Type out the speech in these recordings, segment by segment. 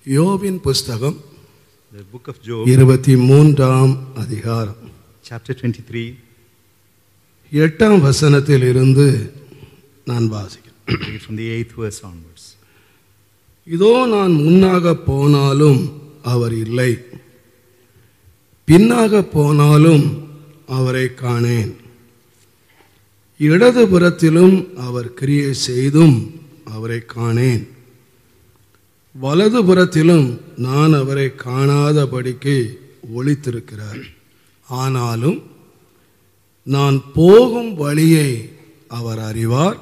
யோபின் புஸ்தகம் The book of Job, 23ஆம் அதிகாரம் chapter 23, 8ஆம் வசனத்தில் இருந்து நான் வாசிக்கிறேன். read from the 8th verse onwards. இதோ நான் முன்னாக போனாலும் அவர் இல்லை, பின்னாக போனாலும் அவரை காணேன். இடதுபுறத்திலும் அவர் கிரியை செய்தும் அவரை காணேன். வலதுபுறத்திலும் நான் அவரை காணாதபடிக்கு ஒளித்திருக்கிறார். ஆனாலும் நான் போகும் வழியை அவர் அறிவார்.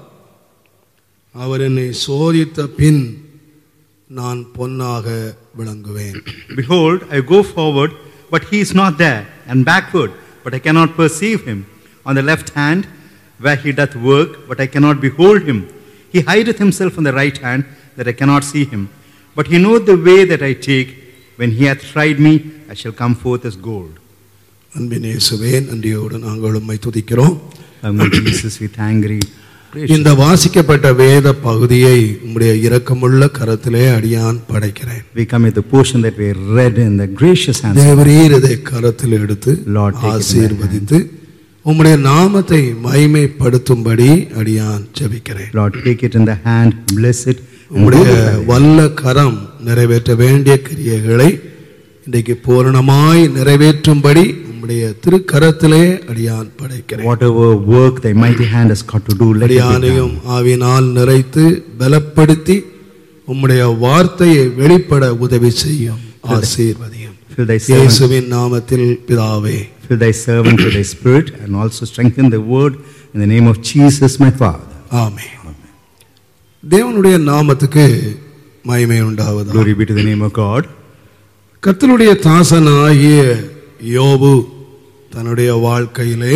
அவர் என்னை சோதித்த பின் நான் பொன்னாக விளங்குவேன். Behold, I go forward, but he is not there, and backward, but I cannot perceive him. On the left hand, where he doth work, but I cannot behold him. He hideth himself on the right hand, that I cannot see him. But he knoweth the way that I take. When he hath tried me, I shall come forth as gold. அன்பின் இயேசுவே, நன்றியோடு நாங்கள் உம்மை துதிக்கிறோம். Jesus, we thank thee. இந்த வாசிக்கப்பட்ட வேத பகுதியை உம்முடைய இரக்கமுள்ள கரத்திலே அடியான் படைக்கிறேன். We commit the portion that we read in the gracious hands. தேவரீர் இதை கரத்தில் எடுத்து Lord, take it in thy ஆசீர்வதித்து உம்முடைய நாமத்தை மகிமைப்படுத்தும்படி அடியான் ஜெபிக்கிறேன். Lord, take it in the hand, bless it. உம்முடைய வல்ல கரம் நிறைவேற்ற வேண்டிய கிரியைகளை இன்றைக்கு பூரணமாய் நிறைவேற்றும்படி உம்முடைய திருக்கரத்திலே அடியான் படைக்கிறேன். Whatever work thy mighty hand has got to do, let it be அடியானையும் done. ஆவியினால் நிறைத்து பலப்படுத்தி உம்முடைய வார்த்தையை வெளிப்பட உதவி செய்யும். ஆசீர்வதியும். Fill thy servant, இயேசுவின் நாமத்தில் பிதாவே. fill thy servant with thy spirit, and also strengthen the word in the name of Jesus, my Father. ஆமென். தேவனுடைய நாமத்துக்கு மகிமை உண்டாவதாக. Glory be to the name of God. கர்த்தருடைய தாசனாகிய யோபு தன்னுடைய வாழ்க்கையிலே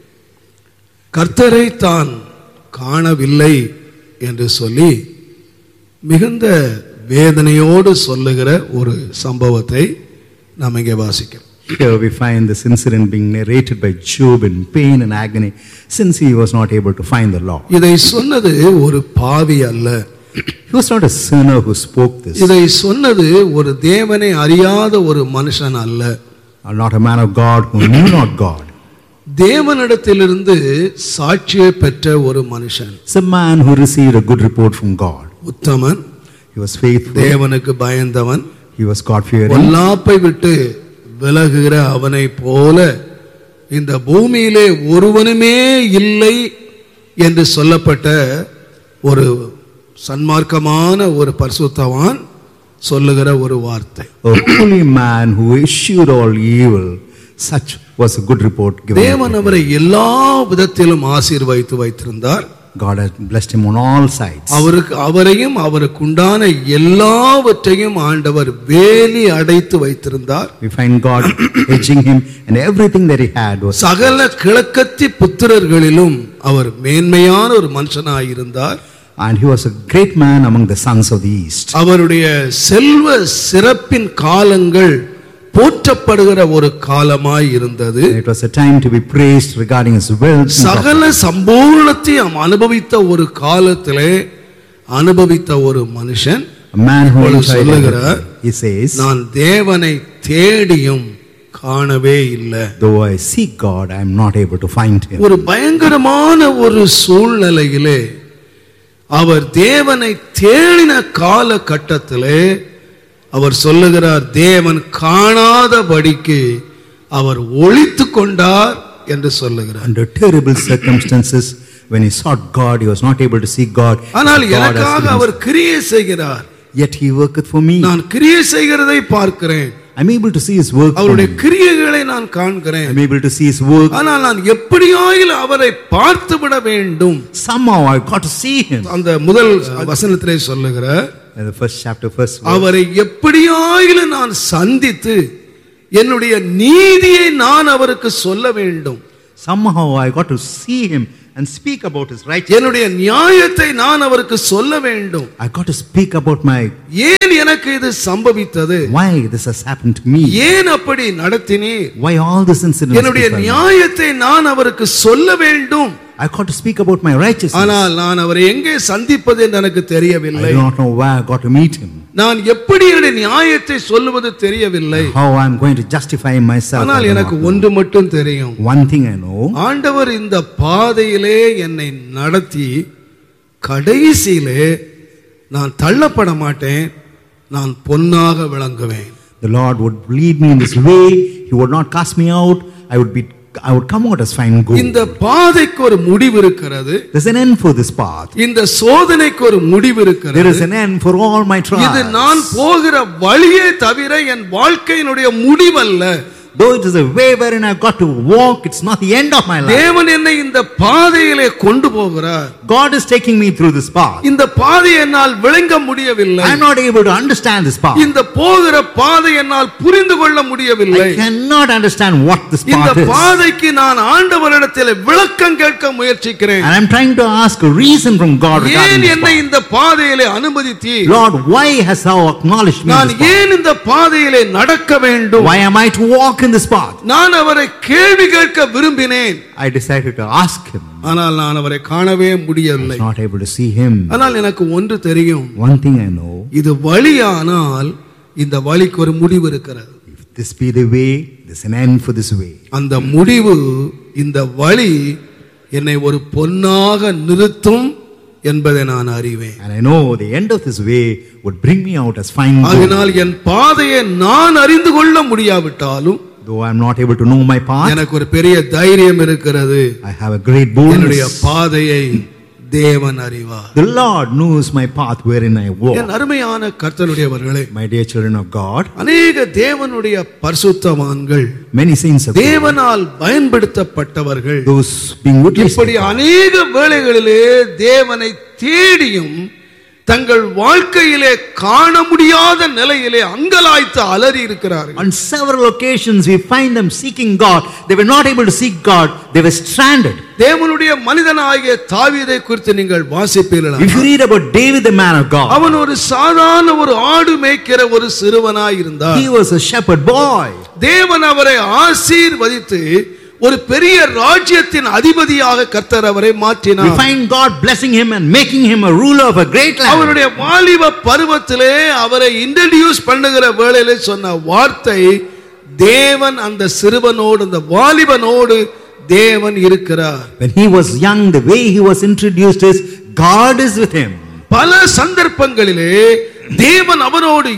கர்த்தரை தான் காணவில்லை என்று சொல்லி மிகுந்த வேதனையோடு சொல்லுகிற ஒரு சம்பவத்தை நாம் இங்கே வாசிக்கிறோம். Here we find this incident being narrated by Job in pain and agony, since he was not able to find the Lord. இதை சொன்னது ஒரு பாவி அல்ல. He was not a sinner who spoke this. இதை சொன்னது ஒரு தேவனை அறியாத ஒரு மனுஷன் அல்ல. Not a man of God who knew not God. தேவனிடத்திலிருந்து சாட்சியை பெற்ற ஒரு மனுஷன். It's a man who received a good report from God. Uthaman, He was faithful. தேவனுக்கு பயந்தவன், He was God-fearing. பொல்லாப்பை விட்டு விலகுகிற அவனை போல இந்த பூமியிலே ஒருவனுமே இல்லை என்று சொல்லப்பட்ட ஒரு சன்மார்க்கமான ஒரு பரிசுத்தவான் சொல்லுகிற ஒரு வார்த்தை. A holy man who eschewed all evil, such was a good report given. தேவன் அவரை எல்லா விதத்திலும் ஆசீர்வதித்து வைத்திருந்தார். God had blessed him on all sides. அவரையும் அவருக்கு உண்டான எல்லாவற்றையும் ஆண்டவர் வேலி அடைத்து வைத்திருந்தார். We find God hedging him, and everything that he had was. சகல கிழக்கத்தி புத்திரர்களிலும் அவர் மேன்மையான ஒரு மனுஷனாயிருந்தார். And he was a great man among the sons of the east. அவருடைய செல்வ சிறப்பின் காலங்கள் போற்றப்படுகிற ஒரு காலமாய் இருந்தது. It was a time to be praised regarding his wealth. சகல சம்பூர்ணத்தையும் அனுபவித்த ஒரு காலத்திலே அனுபவித்த ஒரு மனுஷன் A man who சொல்லுகிறார், he says, நான் தேவனை தேடியும் காணவே இல்லை. though I seek God, I am not able to find him. ஒரு பயங்கரமான ஒரு சூழ்நிலையிலே அவர் தேவனை தேடின காலகட்டத்திலே அவர் சொல்லுகிறார், தேவன் காணாதபடிக்கு அவர் ஒளித்து கொண்டார் என்று சொல்லுகிறார். Under terrible circumstances, when he sought God, he was not able to see God. ஆனால் God has எனக்காக given அவர் கிரியை செய்கிறார். Yet he worketh for me. நான் கிரியை செய்கிறதை பார்க்கிறேன். I'm able to see his work. அவருடைய கிரியைகளை நான் காண்கிறேன். I'm able to see his work. ஆனால் நான் எப்படியாயிலும் அவரை பார்த்து விட வேண்டும். Somehow I got to see him. அந்த முதல் வசனத்திலே சொல்லுகிறார், In the first chapter, first verse. அவரை எப்படியாயிலும் நான் சந்தித்து என்னுடைய நீதியை நான் அவருக்கு சொல்ல வேண்டும். Somehow I got to see him and speak about his righteousness. என்னுடைய நியாயத்தை நான் அவருக்கு சொல்ல வேண்டும். I got to speak about my. ஏன் எனக்கு இது சம்பவித்தது? Why this has happened to me? ஏன் அப்படி நடத்தினீர்? Why all this incident? என்னுடைய நியாயத்தை நான் அவருக்கு சொல்ல வேண்டும். I got to speak about my righteousness. ஆனால் நான் அவரை எங்கே சந்திப்பது என்று எனக்கு தெரியவில்லை. I do not know where I got to meet him. நான் எப்படி என்னுடைய நியாயத்தை சொல்லுவது தெரியவில்லை. How I am going to justify myself. ஆனால் எனக்கு ஒன்று மட்டும் தெரியும். One thing I know. ஆண்டவர் இந்த பாதையிலே என்னை நடத்தி கடைசியிலே நான் தள்ளப்பட மாட்டேன், நான் பொன்னாக விளங்குவேன். The Lord would lead me in this way. He would not cast me out. I would come out as fine gold. இந்த பாதைக்கு ஒரு முடிவு இருக்கிறது. There is an end for this path. இந்த சோதனைக்கு ஒரு முடிவு இருக்கிறது. There is an end for all my trials. இது நான் போகிற வழியே தவிர என் வாழ்க்கையினுடைய முடிவல்ல. Though it is a way wherein I have got to walk, it's not the end of my life. தேவன் என்னை இந்த பாதையிலே கொண்டு போகிறார். God is taking me through this path. இந்த பாதையை என்னால் விளங்க முடியவில்லை. I am not able to understand this path. இந்த போகிற பாதை என்னால் புரிந்து கொள்ள முடியவில்லை. I cannot understand what this path இந்த is. பாதைக்கு நான் ஆண்டவரிடத்தில் விளக்கம் கேட்க முயற்சிக்கிறேன். And I am trying to ask a reason from God regarding ஏன் this என்னை path. இந்த பாதையிலே அனுமதித்தீர்? Lord, why hast thou acknowledged me நான் in this path? ஏன் இந்த பாதையிலே நடக்க வேண்டும்? Why am I to walk in this path? நான் அவரை கேள்வி கேட்க விரும்பினேன். I decided to ask him. ஆனால் நான் அவரை காணவே I முடியவில்லை. was not able to see him. ஆனால் எனக்கு ஒன்று தெரியும். One thing I know. இது வழியானால் இந்த வழிக்கு ஒரு முடிவு இருக்கிறது. If this be the way, there's an end for this way. அந்த முடிவு, இந்த வழி என்னை ஒரு பொன்னாக நிறுத்தும் என்பதை நான் அறிவேன். And I know the end of this way would bring me out as fine gold. அதனால் என் பாதையை நான் அறிந்து கொள்ள முடியாவிட்டாலும், Though I am not able to know my path, எனக்கு ஒரு பெரிய தைரியம் இருக்கிறது. I have a great என்னுடைய boldness. பாதையை தேவன் அறிவார். The Lord knows my path wherein I walk. என் அருமையான கர்த்தருடையவர்களே, My dear children of God, அநேக தேவனுடைய பரிசுத்தவான்கள், many saints of God, தேவனால் பயன்படுத்தப்பட்டவர்கள், those being witnessed, இப்படி அநேக வேளைகளிலே தேவனை தேடியும் தங்கள் வாழ்க்கையிலே காண முடியாத நிலையிலே அங்கலாய்த்து அலறி இருக்கிறார்கள். on several occasions we find them seeking God. They were not able to seek God. They were stranded. தேவனுடைய மனிதனாகிய தாவீதை குறித்து நீங்கள் வாசிப்பீர்களா? If you read about David, the man of God, அவன் ஒரு சாதாரண ஒரு ஆடு மேய்க்கிற ஒரு சிறுவனாய் இருந்தார். he was a shepherd boy. தேவன் அவரை ஆசீர்வதித்து ஒரு பெரிய ராஜ்யத்தின் அதிபதியாக கர்த்தர் அவரை We மாற்றினார். find God blessing him and making him a ruler of a great land. அவருடைய வாலிப பருவத்திலே அவரை இன்ட்ரோடியூஸ் பண்ணுகிற வேளையிலே சொன்ன வார்த்தை, தேவன் அந்த சிறுவனோடு, அந்த வாலிபனோடு தேவன் இருக்கிறார். When he was young, the way he was introduced is God is with him. பல சந்தர்ப்பங்களிலே தேவன் அவனோடு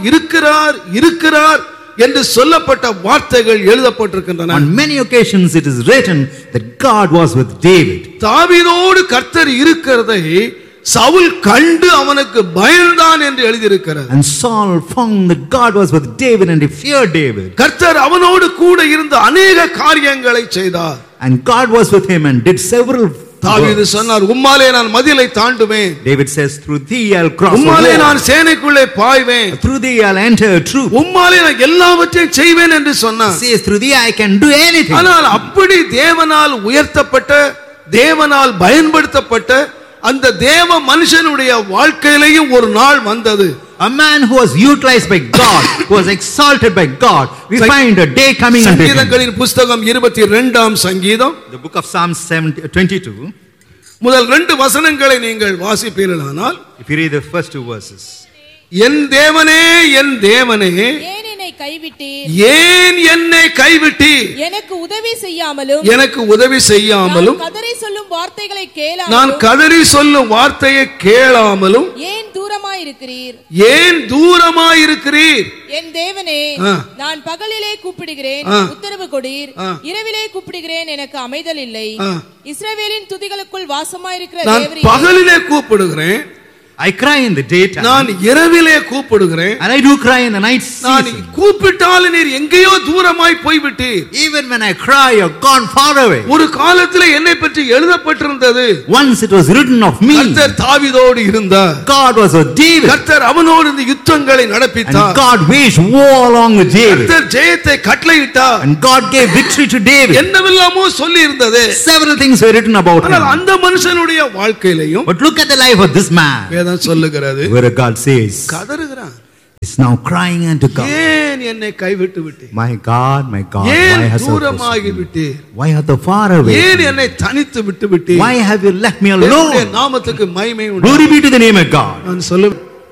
இருக்கிறார் என்று சொல்லப்பட்ட வார்த்தைகள் எழுதப்பட்டிருக்கின்றன. On many occasions it is written that God was with David. தாவீதோடு கர்த்தர் இருக்கிறதை சவுல் கண்டு அவனுக்கு பயந்தான் என்று எழுதியிருக்கிறது. And Saul found that God was with David and he feared David. கர்த்தர் அவனோடு கூட இருந்து அநேக காரியங்களை செய்தார். And God was with him and did several தாவீது works. சொன்னார், உம்மாலே நான் மதிலை தாண்டுவேன், David says, through thee I'll cross the உம்மாலே wall. நான் சேனைக்குள்ளே பாய்வேன், Through thee I'll enter a troop. உம்மாலே நான் எல்லாவற்றையும் செய்வேன் என்று சொன்னார். Says, through thee I can do anything. ஆனால் அப்படி தேவனால் உயர்த்தப்பட்ட, தேவனால் பயன்படுத்தப்பட்ட அந்த தேவ மனுஷனுடைய வாழ்க்கையிலேயும் ஒரு நாள் வந்தது. A man who was utilized by God, who was exalted by God, we find a day coming unto him. சங்கீதங்களின் புஸ்தகம் 22ஆம் சங்கீதம், The book of Psalms 22, முதல் 2 வசனங்களை நீங்கள் வாசிப்பீர்களானால், if you read the first 2 verses. என் தேவனே, என் தேவனே, ஏன் என்னை கைவிட்டீர்? ஏன் என்னை கைவிட்டீர்? எனக்கு உதவி செய்யாமலும், எனக்கு உதவி செய்யாமலும், நான் கதறி சொல்லும் வார்த்தைகளை நான் கேளாமலும், கதறி சொல்லும் வார்த்தையை கேளாமலும் ஏன் தூரமாயிருக்கிறீர்? ஏன் தூரமாயிருக்கிறீர்? என் தேவனே, ஆ. நான் பகலிலே கூப்பிடுகிறேன், ஆ. உத்தரவு கொடீர். ஆ. இரவிலே கூப்பிடுகிறேன், எனக்கு அமைதல் இல்லை. ஆ. இஸ்ரவேலின் துதிகளுக்குள் வாசமாயிருக்கிற நான் தேவரீரே, பகலிலே கூப்பிடுகிறேன், I cry in the daytime, நான் இரவிலே கூப்பிடுகிறேன், and I do cry in the night நான் season. கூப்பிட்டாலும் நீர் எங்கேயோ தூரமாய் போய்விட்டீர். Even when I cry, you're gone far away. ஒரு காலத்திலே என்னை பற்றி எழுதப்பட்டிருந்தது, Once it was written of me, கர்த்தர் தாவீதோடு இருந்தார், God was with David, கர்த்தர் அவனோடு இந்த யுத்தங்களை and நடப்பித்தார், God waged war along with David, கர்த்தர் ஜெயத்தை கட்டளையிட்டார், and God gave victory to David. என்னவெல்லாமோ சொல்லி இருந்தது. Several things were written about ஆனால் him. அந்த மனுஷனுடைய வாழ்க்கையிலையும் But look at the life of this man, வேதம் சொல்லுகிறது, where God says, கதறுகிறான், is now crying unto God, ஏன் என்னை கைவிட்டு விட்டீர்? my God, ஏன் why hast thou தூரமாகி forsaken me? விட்டீர்? Why art thou far away? ஏன் என்னை தனித்து விட்டு விட்டீர்? Why have you left me தேவனுடைய alone? நாமத்துக்கு மகிமை உண்டு. Glory be to the name of God. நான் சொல்லுவேன்,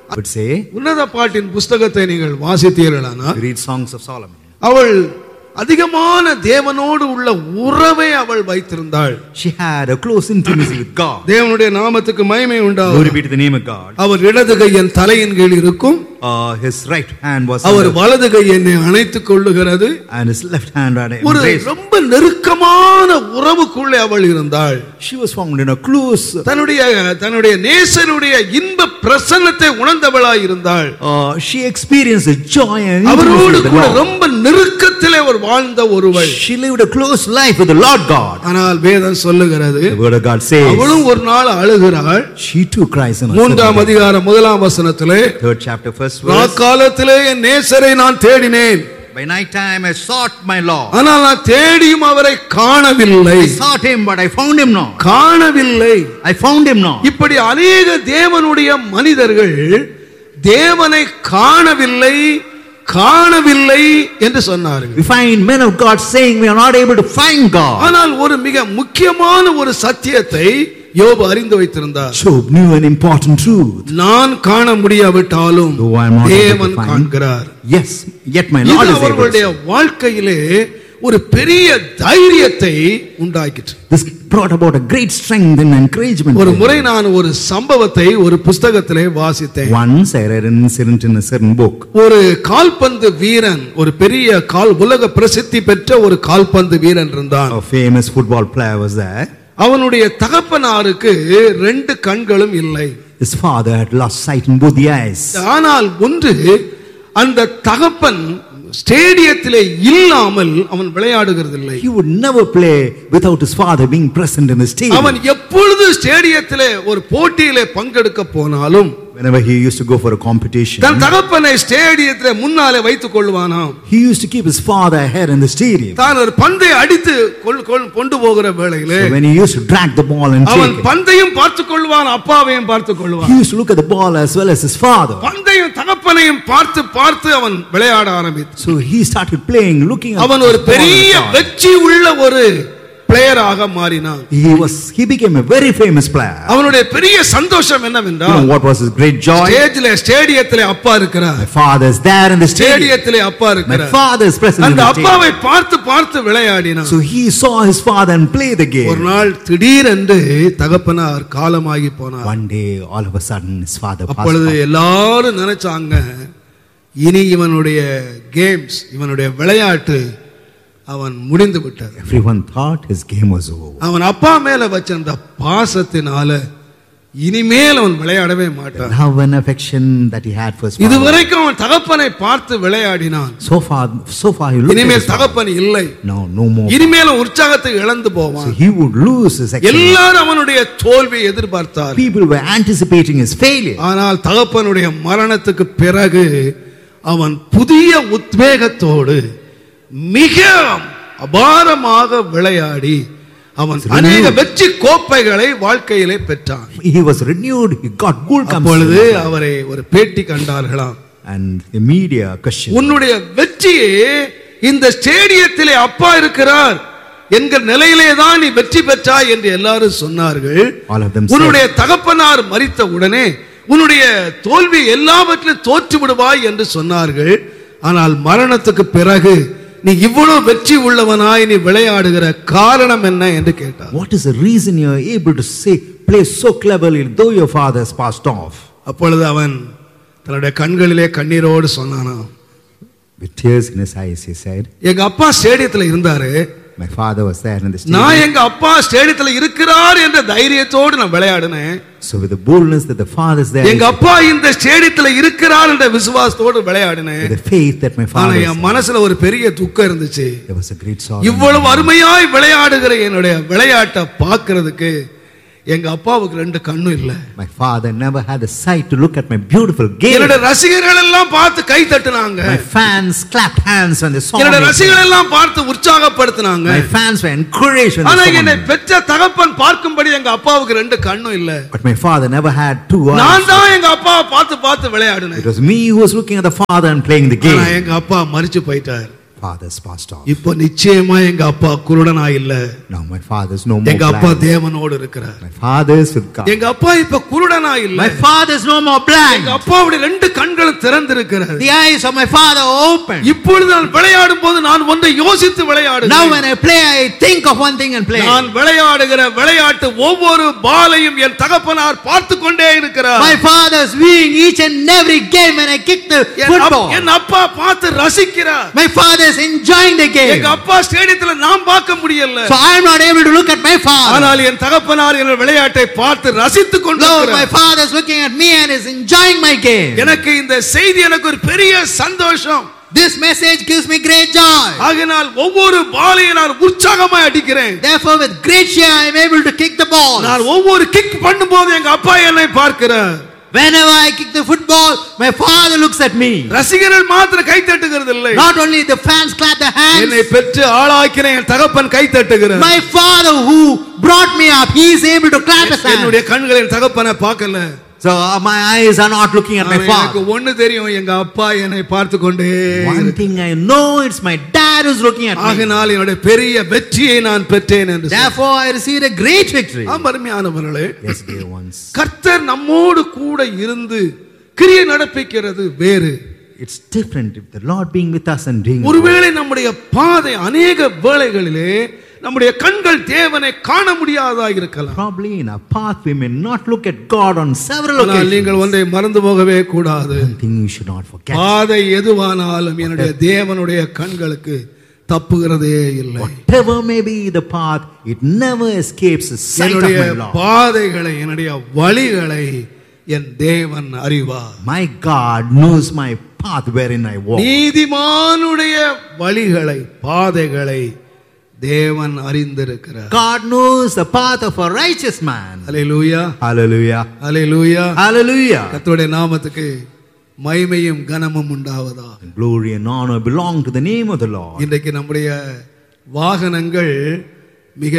I would say, உன்னத பாட்டின் புஸ்தகத்தை நீங்கள் வாசித்தீர்களானால் read Songs of Solomon. அவள் அதிகமான தேவனோடு உள்ள உறவை அவள் வைத்திருந்தாள். She had a close intimacy with God. தேவனுடைய நாமத்துக்கு மகிமை Glory உண்டாவதாக. be to the name of God. அவர் இடது கை என் தலையின் கீழ் இருக்கும், His right hand was our under, வலது கை என்னை அணைத்துக் கொள்ளுகிறது. and his left hand had ஒரு embraced. ரொம்ப நெருக்கமான உறவுக்குள்ளே அவள் இருந்தாள். She was found in a close. தன்னுடைய நேசருடைய இன்ப பிரசன்னத்தை உணர்ந்தவளாய் இருந்தாள். She experienced the joy and அவரோடு intimacy with the கூட Lord. ரொம்ப நெருக்கத்திலே அவர் வாழ்ந்த ஒருவள். She lived a close life with the Lord God. ஆனால் வேதம் சொல்லுகிறது, The word of God says, அவளும் ஒரு நாள் அழுகிறாள். she too cries in a மூன்றாம் அதிகாரம் 1 வசனத்திலே, third chapter first verse. ராக்காலத்திலே என் நேசரை நான் தேடினேன், By night time I sought my Lord. ஆனால் நான் தேடியும் அவரை காணவில்லை. I sought him, but I found him not. காணவில்லை. I found him not. இப்படி அநேக தேவனுடைய மனிதர்கள் தேவனை காணவில்லை காணவில்லை என்று சொன்னார்கள். We find men of God saying we are not able to find God. ஆனால் ஒரு மிக முக்கியமான ஒரு சத்தியத்தை யோபு அறிந்து வைத்திருந்தார். Job knew an important truth. நான் காண முடியாவிட்டாலும் Though I am not able to தேவன் find, காண்கிறார். yes, yet my இது Lord is able to அவர்களுடைய see. வாழ்க்கையிலே ஒரு பெரிய தைரியத்தை உண்டாக்கிற்று. This brought about a great strength and encouragement. ஒரு முறை நான் ஒரு சம்பவத்தை ஒரு புஸ்தகத்திலே வாசித்தேன். Once I read an incident in a certain book. ஒரு கால்பந்து வீரன், ஒரு பெரிய உலக பிரசித்தி பெற்ற ஒரு கால்பந்து வீரன் இருந்தான். A famous football player was there. அவனுடைய தகப்பனாருக்கு 2 கண்களும் இல்லை. His father had lost sight in both the eyes. ஆனால் ஒன்று, அந்த தகப்பன் ஸ்டேடியத்திலே இல்லாமல் அவன் விளையாடுகிறதில்லை. He would never play without his father being present in the stadium. அவன் எப்பொழுது ஸ்டேடியத்திலே ஒரு போட்டியிலே பங்கெடுக்க போனாலும் Whenever he used to go for a competition, தன் தகப்பனை ஸ்டேடியத்திலே முன்னாலே வைத்துக் கொள்வானாம். he used to keep his father ahead in the stadium. தான் ஒரு பந்தை அடித்து கொண்டு போகிற வேளையிலே So when he used to drag the ball and அவன் take it, பந்தையும் பார்த்துக் கொள்வான், அப்பாவையும் பார்த்துக் கொள்வான். he used to look at the ball as well as his father. பந்தையும் தகப்பனையும் பார்த்து பார்த்து அவன் விளையாட ஆரம்பித்தான். So he started playing, looking at அவன் ஒரு the ball பெரிய and the ball. வெற்றி உள்ள ஒரு பிளேயராக மாறினான். He became a very famous player. அவனுடைய பெரிய சந்தோஷம் You என்னவென்றால், know what was his great joy? ஸ்டேடியத்திலே அப்பா இருக்கிறார். My father is there in the stadium. ஸ்டேடியத்திலே அப்பா My இருக்கிறார். father is present in அந்த the stadium. அப்பாவை பார்த்து பார்த்து விளையாடினான். So he saw his father and play the ஒரு game. நாள் திடீரென்று தகப்பனார் காலமாகி போனார். One day, all of a sudden, his father passed அப்பொழுது on. எல்லாரும் நினைச்சாங்க, இனி இவனுடைய கேம்ஸ், இவனுடைய விளையாட்டு அவன் முடிந்து விட்டது. Everyone thought his game was over. அவன் அப்பா மேல வச்ச அந்த பாசத்தினால இனிமேல் அவன் விளையாடவே The மாட்டான். love and affection that he had for his father. இதுவரைக்கும் அவன் தகப்பனை பார்த்து விளையாடினான். So far he looked at இனிமேல் his father. தகப்பன் இல்லை. No more. இனிமேல் உற்சாகத்தை இழந்து So போவான். he would lose his action. எல்லாரும் அவனுடைய தோல்வியை எதிர்பார்த்தார். People were anticipating his failure. ஆனால் தகப்பனுடைய மரணத்துக்கு பிறகு அவன் புதிய உத்வேகத்தோடு மிக அபாரமாக விளையாடி அவன் அநேக வெற்றி கோப்பைகளை வாழ்க்கையிலே பெற்றான். He was renewed. He got gold அப்பொழுது comes. அவரை ஒரு பேட்டி கண்டார்களாம். And the media questioned, உன்னுடைய வெற்றியே இந்த ஸ்டேடியத்திலே அப்பா இருக்கிறார் என்கிற நிலையிலே தான் நீ வெற்றி பெற்றாய் என்று எல்லாரும் சொன்னார்கள். all of them said, உன்னுடைய தகப்பனார் மரித்த உடனே உன்னுடைய தோல்வி எல்லாவற்றிலும் தோற்று விடுவாய் என்று சொன்னார்கள். ஆனால் மரணத்துக்கு பிறகு நீ இவ்வளவு வெற்றி உள்ளவனாய் நீ விளையாடுகிற காரணம் என்ன என்று கேட்டார். what is the reason you are able to play so cleverly though your father has passed off? அப்பொழுது அவன் தன்னுடைய கண்களிலே கண்ணீரோடு சொன்னானா, With tears in his eyes he said, எங்க அப்பா ஸ்டேடியத்துல இருந்தாரு, my father was there in the stadium. நான் எங்க அப்பா ஸ்டேடியத்துல இருக்கிறார் என்ற தைரியத்தோடு நான் விளையாடினேன். So with the boldness that the father is there, எங்க அப்பா இந்த ஸ்டேடியத்துல இருக்கிறார் என்ற விசுவாசத்தோடு விளையாடினேன். with the faith that my ஆனா father is என் there, மனசுல ஒரு பெரிய துக்கம் இருந்துச்சு. there was a great sorrow. இவ்வளவு அருமையாய் விளையாடுகிற என்னுடைய விளையாட்டை பார்க்கிறதுக்கு எங்க அப்பாவுக்கு 2 கண்ணும் இல்ல. My father never had the sight to look at my beautiful game. என்னுடைய ரசிகர்கள் எல்லாம் பார்த்து கை தட்டினாங்க. My fans clapped hands when they saw என்னுடைய me. ரசிகர்கள் எல்லாம் பார்த்து உற்சாகப்படுத்தினாங்க. My fans were encouraged when ஆனா they saw என்னை me. பெற்ற தகப்பன் பார்க்கும்படி எங்க அப்பாவுக்கு 2 கண்ணும் இல்ல. But my father never had 2 eyes. நான் தான் எங்க அப்பாவை பார்த்து பார்த்து விளையாடினேன். It was me who was looking at the father and playing the ஆனா game. எங்க அப்பா மரிச்சு போயிட்டார். Father's passed off. இப்போ நிச்சயமா எங்க அப்பா குருடனா இல்ல. Now my father is no more எங்க அப்பா blind. தேவனோடு இருக்கிறார். My father is with God. எங்க அப்பா இப்ப குருடனா குருடனா இல்ல. My father is no more blind. எங்க அப்பாவுடைய ரெண்டு கண்களும் திறந்திருக்கிறது. The eyes of my father are open. இப்பொழுது நான் விளையாடும் போது நான் ஒன்றை யோசித்து விளையாடுகிறேன். Now when I play, I think of one thing and play. நான் விளையாடுகிற விளையாட்டு ஒவ்வொரு பாலையும் என் தகப்பனார் பார்த்து கொண்டே இருக்கிறார். My father is viewing each and every game when I kick the football. என் அப்பா பார்த்து ரசிக்கிறார். My father is enjoying the game. எங்க அப்பா ஸ்டேடியத்துல நான் பார்க்க முடியல. So I am not able to look at my father. ஆனால் என் தகப்பனார் என் விளையாட்டை பார்த்து ரசித்துக் கொண்டிருக்கிறார். My father is looking at me and is enjoying my game. எனக்கு இந்த செய்தி எனக்கு ஒரு பெரிய சந்தோஷம். This message gives me great joy. ஆகையால் ஒவ்வொரு பாலையும் நான் உற்சாகமாய் அடிக்கிறேன். Therefore with great cheer I am able to kick the ball. நான் ஒவ்வொரு கிக் பண்ணும்போது எங்க அப்பா என்னை பார்க்கிறார். Whenever I kick the football, my father looks at me. ரசிகர்கள் மாத்திரம் கை தட்டுகிறது இல்லை. Not only the fans clap their hands. என்னை பெற்று ஆளாக்கின என் தகப்பன் கை தட்டுகிறார். My father who brought me up, he is able to clap his hands. என்னுடைய கண்கள் என் தகப்பனை பார்க்கல. So my eyes are not looking at my father. எனக்கு ஒன்னு தெரியும், எங்க அப்பா என்னை பார்த்து கொண்டே. One thing I know, it's my dad who's looking at me. ஆகையால் என்னுடைய பெரிய வெற்றியை நான் பெற்றேன் என்று. Therefore I received a great victory. அருமையானவர்களே, Yes dear ones. கர்த்தர் நம்மோடு கூட இருந்து கிரியை நடப்பிக்கிறது வேறு. It's different if the Lord being with us and doing. ஒருவேளை நம்முடைய பாதை अनेक வேளைகளிலே நம்முடைய கண்கள் தேவனை காண முடியாததாக இருக்கலாம். Probably in our path we may not look at God on several ஆனால் occasions. நீங்கள் ஒன்றை மறந்து போகவே கூடாது. One thing you should not forget. பாதை எதுவானாலும் என்னுடைய தேவனுடைய கண்களுக்கு தப்புகிறதே இல்லை. Whatever may be the path, it never escapes the sight of என்னுடைய my Lord. பாதைகளை என்னுடைய வழிகளை என் தேவன் அறிவார். My God knows my path wherein I walk. நீதிமானுடைய வழிகளை பாதைகளை தேவன் அறிந்திருக்கிறார். God knows the path of a righteous man. Hallelujah, Hallelujah. Hallelujah, Hallelujah. கர்த்தருடைய நாமத்துக்கு மகிமையும் கனமும் உண்டாவதாக. Glory and honor belong to the name of the Lord. இன்றைக்கு நம்முடைய வாகனங்கள் மிக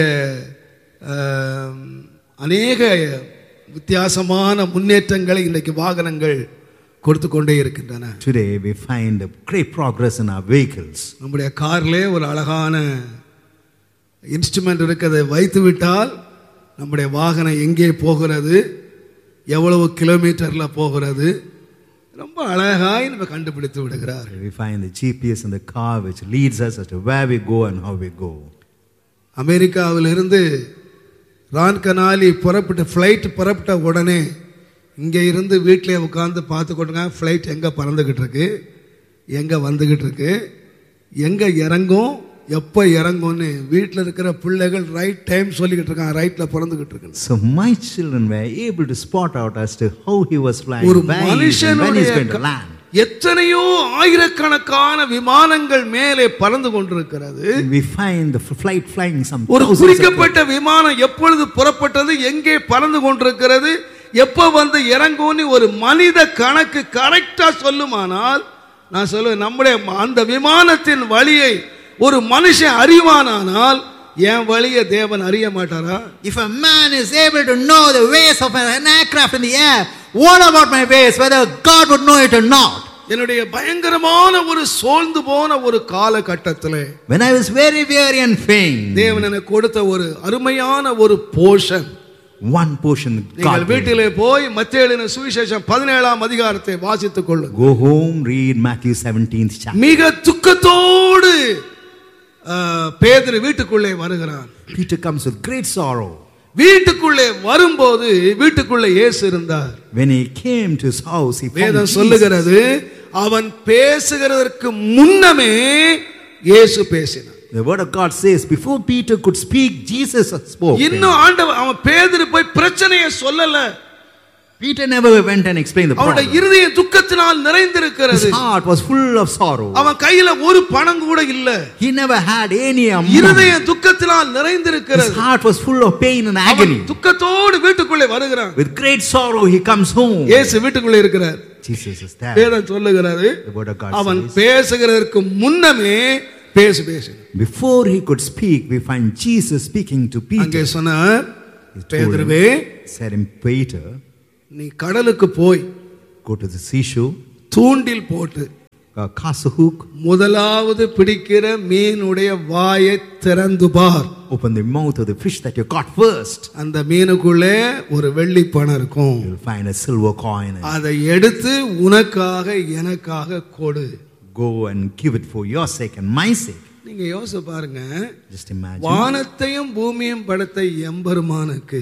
அநேக வித்தியாசமான முன்னேற்றங்களை இன்றைக்கு வாகனங்கள் கொடுத்து கொண்டே இருக்கின்றன. Today we find a great progress in our vehicles. நம்முடைய கார்லே ஒரு அழகான இன்ஸ்ட்ருமெண்ட் இருக்கிறதை வைத்து விட்டால் நம்முடைய வாகனம் எங்கே போகிறது, எவ்வளவு கிலோமீட்டர்ல போகிறது, ரொம்ப அழகாய் நம்ம கண்டுபிடித்து விடுகிறார். We find the GPS in the car which leads us as to where we go and how we go. அமெரிக்காவிலிருந்து ரான் கனாலி புறப்பட்ட உடனே இங்கே இருந்து வீட்டிலே உட்காந்து பார்த்து கொண்டுங்க ஃப்ளைட் எங்கே பறந்துக்கிட்டு இருக்கு, எங்கே வந்துக்கிட்டு இருக்கு, எங்கே இறங்கும், எப்போ இறங்கும்னு வீட்டில் இருக்கிற பிள்ளைகள் ரைட் டைம் சொல்லிக்கிட்டு இருக்காங்க, ரைட்டில் பறந்துக்கிட்டு இருக்கு. So my children were able to spot out as to how he was flying, ஒரு when he's going to land. எத்தனையோ ஆயிரக்கணக்கான விமானங்கள் மேலே பறந்து கொண்டிருக்கிறது. We find the flight flying some ஒரு குறிக்கப்பட்ட விமானம் எப்பொழுது புறப்பட்டது, எங்கே பறந்து கொண்டிருக்கிறது, எப்போ வந்து இறங்கும்னு ஒரு மனித கணக்கு கரெக்டா சொல்லுமானால், நான் சொல்லுவேன் நம்முடைய அந்த விமானத்தின் வழியை ஒரு மனுஷன் அறிவானானால் என் வழியை தேவன் அறிய மாட்டாரா? If a man is able to know the ways of an aircraft in the air, what about my ways, whether God would know it or not? என்னுடைய பயங்கரமான ஒரு சோர்ந்து போன ஒரு காலகட்டத்திலே When I was very weary and faint, தேவன் எனக்கு கொடுத்த ஒரு அருமையான ஒரு போஷன், one portion நீங்கள் God வீட்டிலே போய் மத்தேயு எழுதின சுவிசேஷம் 17ஆம் அதிகாரத்தை வாசித்துக் கொள்ளுங்கள். go home, read Matthew 17th chapter. மிக துக்கத்தோடு பேதுரு வீட்டுக்குள்ளே வருகிறான். Peter comes with great sorrow. வீட்டுக்குள்ளே வரும்போது வீட்டுக்குள்ளே இயேசு இருந்தார். When he came to his house, he found வேதம் Jesus. சொல்லுகிறது அவன் பேசுகிறதற்கு முன்னமே இயேசு பேசினார். The word of God says before Peter could speak, Jesus spoke. இன்னும் ஆண்டவர் அவன் பேதுரு போய் பிரச்சனையை சொல்லல. Peter never went and explained the அவனுடைய problem. இருதயம் துக்கத்தினால் நிறைந்திருக்கிறது. His heart was full of sorrow. அவன் கையில ஒரு பணம் கூட இல்ல. He never had any amount. இருதயம் துக்கத்தினால் நிறைந்திருக்கிறது. His heart was full of pain and agony. துக்கத்தோடு வீட்டுக்குள்ளே வருகிறான். With great sorrow he comes home. இயேசு வீட்டுக்குள்ளே இருக்கிறார். Jesus is there. வேதம் சொல்லுகிறது The word of God அவன் says, பேசுகிறதற்கு முன்னமே பேசு. before he could speak, we find Jesus speaking to அங்கே Peter. சொன்னார், He told பேதுருவே him, said him, Peter, நீ கடலுக்கு போய் go to the seashore, தூண்டில் போட்டு cast a hook, முதலாவது பிடிக்கிற மீனுடைய வாயை திறந்து பார். open the mouth of the fish that you caught first. அந்த மீனுக்குள்ளே ஒரு வெள்ளி பணம் இருக்கும். You'll find a silver coin. அதை எடுத்து உனக்காக எனக்காக கொடு. Go and give it for your sake and my sake. நீங்க யோசிச்சு பாருங்க. Just imagine. வானத்தையும் பூமியையும் படைத்த எம்பெருமானுக்கு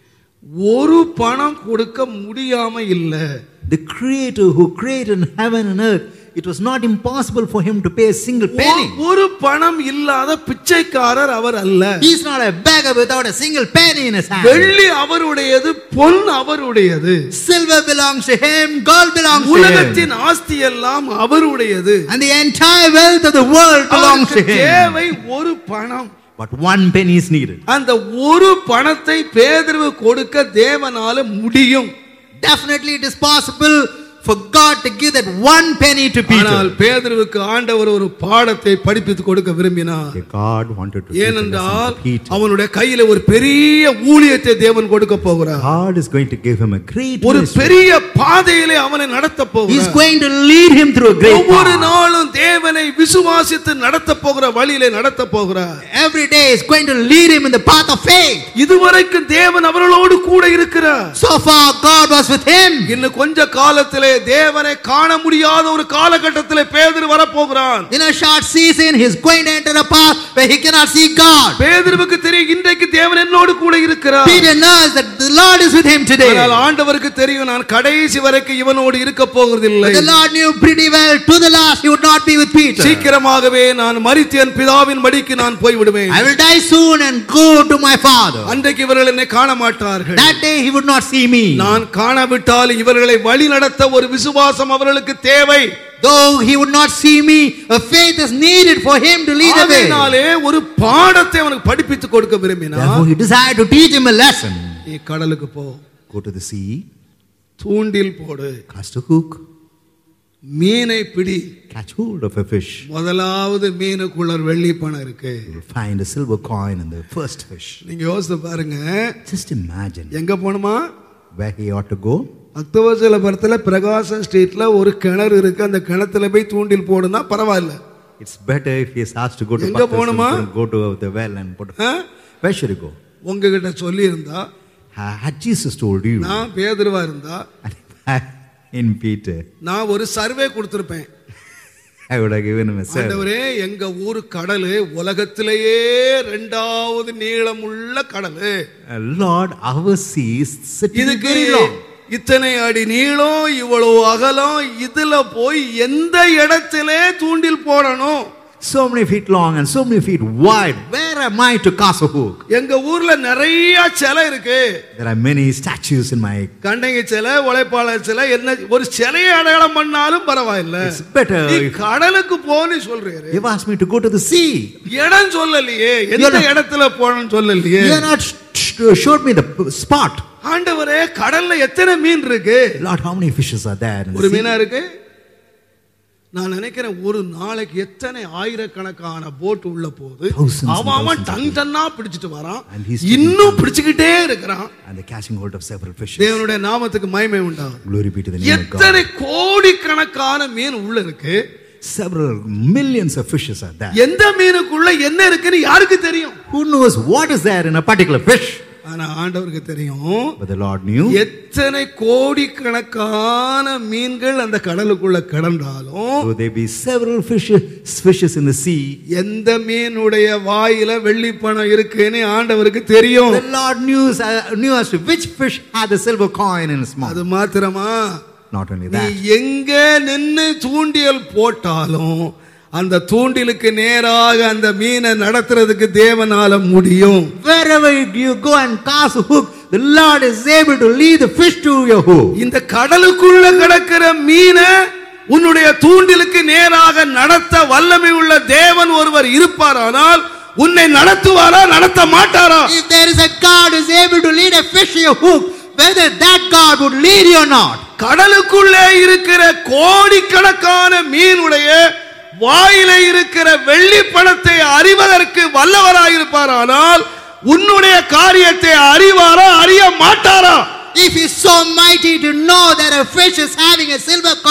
ஒரு பணம் கொடுக்க முடியாம இல்ல. The creator who created heaven and earth, it was not impossible for him to pay a single penny. ஒரு பணம் இல்லாத பிச்சைக்காரர் அவர் அல்ல. He is not a beggar without a single penny in his hand. வெள்ளி அவருடையது, பொன் அவருடையது. Silver belongs to him, gold belongs to him. உலகத்தின் ஆஸ்தி எல்லாம் அவருடையது. And the entire wealth of the world belongs to him. தேவை ஒரு பணம். But one penny is needed. அந்த ஒரு பணத்தை பேதுரு கொடுக்க தேவனால முடியும். Definitely it is possible for God to give that one penny to ஆனால் Peter. பேதுருவுக்கு ஆண்டவர் ஒரு பாடத்தை படிப்பித்து கொடுக்க விரும்பினார். God wanted to teach a lesson ஏனென்றால் to Peter. அவனுடைய கையில ஒரு பெரிய ஊழியத்தை தேவன் கொடுக்க போகிறார். God is going to give him a great ஒரு ministry. பெரிய பாதையிலே அவனை நடத்த He is போகிறார். going to lead him through a great ஒவ்வொரு path. நாளும் தேவனை விசுவாசித்து நடத்த போகிற வழியிலே நடத்த போகிறார். Every day is going to lead him in the path of faith. இதுவரைக்கும் தேவன் அவர்களோடு கூட இருக்கிறார். So far God was with him. இன்னும் கொஞ்ச காலத்திலே தேவனை காண முடியாத ஒரு காலகட்டத்திலே பேதுரு வரப்போகிறான். In a short season he is going to enter a path where he cannot see God. பேதுருவுக்கு தெரியும் இன்றைக்கு தேவன் என்னோடு கூட இருக்கிறார். Peter knows that the Lord is with him today. ஆனால் ஆண்டவருக்கு தெரியும் நான் கடைசி வரைக்கும் இவனோடு இருக்க போகிறதில்லை. But the Lord knew pretty well to the last he would not be with Peter. சீக்கிரமாகவே நான் மரித்து என் பிதாவின் மடிக்கு நான் போய் விடுவேன். I will die soon and go to my father. அன்றைக்கு இவர்கள் என்னை காண மாட்டார்கள். That day he would not see me. நான் காணவிட்டால் இவர்களை வழி நடத்த ஒரு விசுவாசம் அவர்களுக்கு தேவை. Though he would not see me, a faith is needed for him to lead the way. அதனாலே ஒரு பாடத்தை அவனுக்கு படிப்பித்து கொடுக்க விரும்பினார். Therefore he desired to teach him a lesson. நீ கடலுக்கு போ. Go to the sea. தூண்டில் போடு. Cast a hook. மீனை பிடி. Catch hold of a fish. முதலாவது மீனுக்குள்ள வெள்ளி பணம் இருக்கு. You will find a silver coin in the first fish. நீங்க யோசிச்சு பாருங்க. Just imagine எங்க போணுமா? where he ought to go. அக்தோபரத்துல பிரகாசம் ஸ்ட்ரீட்ல ஒரு கிணறு இருக்கு. அந்த கிணத்துல போய் தூண்டில் போடுனா பரவாயில்ல. It's better if he is asked to go to எங்க போணுமா? go to the well and put. Where should he go? உங்ககிட்ட சொல்லி இருந்தா, Had Jesus told you, நான் பேதுருவா இருந்தா, in Peter, நான் ஒரு survey கொடுத்திருப்பேன். I would have given him a serve. ஆண்டவரே எங்க ஊர் கடலு உலகத்திலேயே இரண்டாவது நீளமுள்ள கடலு. Lord, our sea is sitting இதுக்கு very long. இத்தனை அடி நீளம், இவ்வளவு அகலம், இதுல போய் எந்த இடத்திலே தூண்டில் போடணும்? So many feet long and so many feet wide. Where am I to cast a hook? எங்க ஊர்ல நிறைய சிலை இருக்கு. There are many statues in my. கண்டங்கி சிலை, உழைப்பாளர் சிலை, என்ன ஒரு சிலையை அடையாளம் பண்ணாலும் பரவாயில்லை. It's better if கடலுக்கு போன்னு சொல்றீரு. you've asked me to go to the sea. இடம் சொல்லலையே, எந்த இடத்துல போகணும்னு சொல்லலையே. You have not showed me the spot. ஆண்டவரே கடல்ல எத்தனை மீன் இருக்கு? Lord, how many fishes are there in the ஒரு sea? மீனா இருக்கு. நான் நினைக்கிறேன் ஒரு நாளைக்கு எத்தனை ஆயிரக்கணக்கான போட் உள்ள போகுது. அவன் டன் டன்னா பிடிச்சிட்டு வரான், இன்னும் பிடிச்சிக்கிட்டே இருக்கிறான். And they're catching hold of several fishes. தேவனுடைய நாமத்துக்கு மகிமை உண்டாகும். Glory be to the name of God. எத்தனை கோடிக்கணக்கான மீன் உள்ள இருக்கு. Several millions of fishes are there. எந்த மீனுக்குள்ள என்ன இருக்குன்னு யாருக்கு தெரியும்? Who knows what is there in a particular fish? ஆனா ஆண்டவருக்கு தெரியும். But the Lord knew. எத்தனை கோடிக்கணக்கான மீன்கள் அந்த கடலுக்குள்ள கடந்தாலும், So there be several fishes in the sea. எந்த மீனுடைய வாயில வெள்ளி பணம் இருக்குன்னு ஆண்டவருக்கு தெரியும். The Lord knew as to which fish had the silver coin in its mouth. அது மாத்திரமா? Not only நீ that. எங்க நின்னு தூண்டியல் போட்டாலும் அந்த தூண்டிலுக்கு நேராக அந்த மீனை நடத்துறதுக்கு தேவனால முடியும். Wherever you go and cast a hook, the Lord is able to lead the fish to your hook. இந்த கடலுக்குள்ள கிடக்கிற மீனை உன்னுடைய தூண்டிலுக்கு நேராக நடத்த வல்லமை உள்ள தேவன் ஒருவர் இருப்பாரானால் உன்னை நடத்துவாரா நடத்த மாட்டாரா? If there is a God who is able to lead a fish to your hook, whether that God would lead you or not. கடலுக்குள்ளே இருக்கிற கோடிக்கணக்கான மீனுடைய வாயில இருக்கிற வெள்ளி பணத்தை அறிவதற்கு வல்லவராயிருப்பாரானால் உன்னுடைய காரியத்தை அறிவாரா அறிய மாட்டாரா? If he is so mighty to know that a fish is having a silver coin,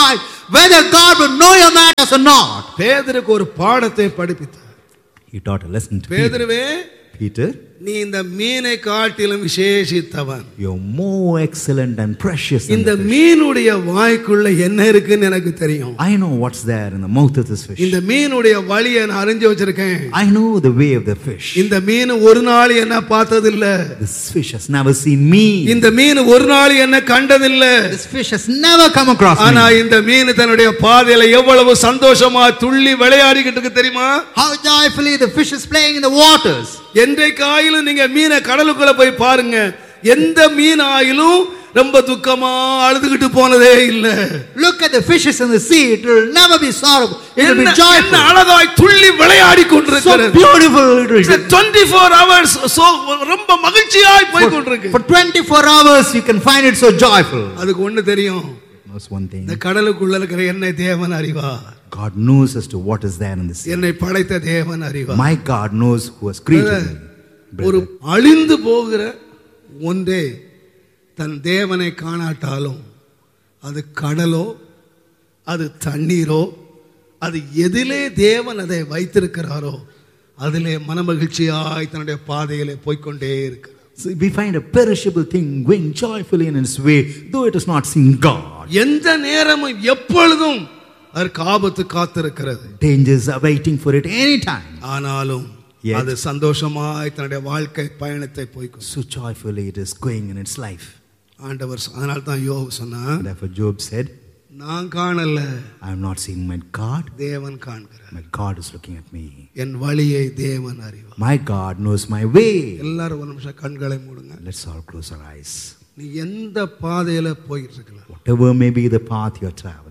whether God will know your matters or not. பேதுருக்கு ஒரு பாடத்தை படிப்பித்தார். He taught a lesson to Peter. பேதுருவே, Peter, நீ இந்த மீனை காட்டிலும் விசேஷித்தவன். you're more excellent and precious than இந்த the fish. மீனுடைய வாய்க்குள்ள என்ன இருக்குன்னு எனக்கு தெரியும். I know what's there in the mouth of this fish. இந்த மீனுடைய வழியை நான் அறிஞ்சு வச்சிருக்கேன். I know the way of the fish. இந்த மீன் ஒரு நாள் என்ன பார்த்ததில்ல. This fish has never seen me. இந்த மீன் ஒரு நாள் என்ன கண்டதில்ல. This fish has never come across ஆனா me. இந்த மீன் தன்னுடைய பாதையில எவ்வளவு சந்தோஷமா துள்ளி விளையாடிக்கிட்டு இருக்கு தெரியுமா? How joyfully the fish is playing in the waters. என்றைக்காயிலும் நீங்க மீனை கடலுக்குள்ள போய் பாருங்க, எந்த மீன் ஆயிலும் ரொம்ப துக்கமா அழுதுகிட்டு போனதே இல்ல. Look at the fishes in the sea. It will never be sorrowful. It will be என்ன joyful. அழகாய் துள்ளி விளையாடி So கொண்டிருக்கிறது. beautiful. It will be. 24 hours so ரொம்ப மகிழ்ச்சியாய் போய் கொண்டிருக்கு. For 24 hours you can find it so joyful. அதுக்கு ஒண்ணு தெரியும். Knows one thing. இந்த கடலுக்குள்ள இருக்கிற என்னை தேவன் அறிவார். God knows as to what is there in the sea. என்னை படைத்த தேவன் அறிவார். My God knows who has created me. ஒரு அழிந்து போகிற ஒன்றே தன் தேவனை காணாட்டாலும் அது கடலோ அது தண்ணீரோ அது எதிலே தேவன் அதை வைத்திருக்கிறாரோ அதிலே மனமகிழ்ச்சியாய் தன்னுடைய பாதையிலே போய்க்கொண்டே இருக்கிறார். So we find a perishable thing going joyfully in its way, though it has not seen God. எந்த நேரமும் எப்பொழுதும் அதற்கு ஆபத்து காத்திருக்கிறது. Dangers are waiting for it any time. ஆனாலும் Yet, அது சந்தோஷமாய் தன்னுடைய வாழ்க்கை பயணத்தை போய்க்கும். so joyfully it is going in its life. ஆண்டவர் அதனால தான் யோபு சொன்னான், Therefore Job said, நான் காணல, I am not seeing my God. தேவன் காண்கிறார். My God is looking at me. என் வழியை தேவன் அறிவார். My God knows my way. எல்லாரும் ஒரு நிமிஷம் கண்களை மூடுங்க. Let's all close our eyes. நீ எந்த பாதையில போயிட்டு இருக்கலாம், Whatever may be the path you are traveling,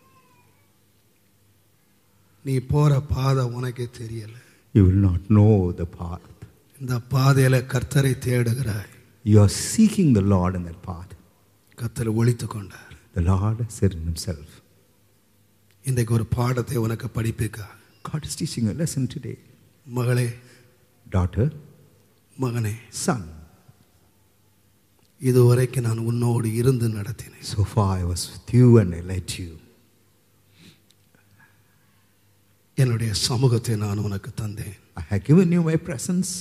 நீ போற பாதை உனக்கே தெரியல. you will not know the path. இந்த பாதையில கர்த்தரை தேடுகிறாய். You are seeking the Lord in that path. கர்த்தர் ஒளித்துக் கொண்டார். The Lord said in himself. இன்றைக்கு ஒரு பாடத்தை உனக்கு படிப்பிக்க. God is teaching a lesson today. மகளே, Daughter, மகனே, son, இதுவரைக்கும் நான் உன்னோடு இருந்து நடத்தினேன். so far I was with you and I led you. என்னுடைய சமூகத்தை நான் உனக்கு தந்தேன். I have given you my presence.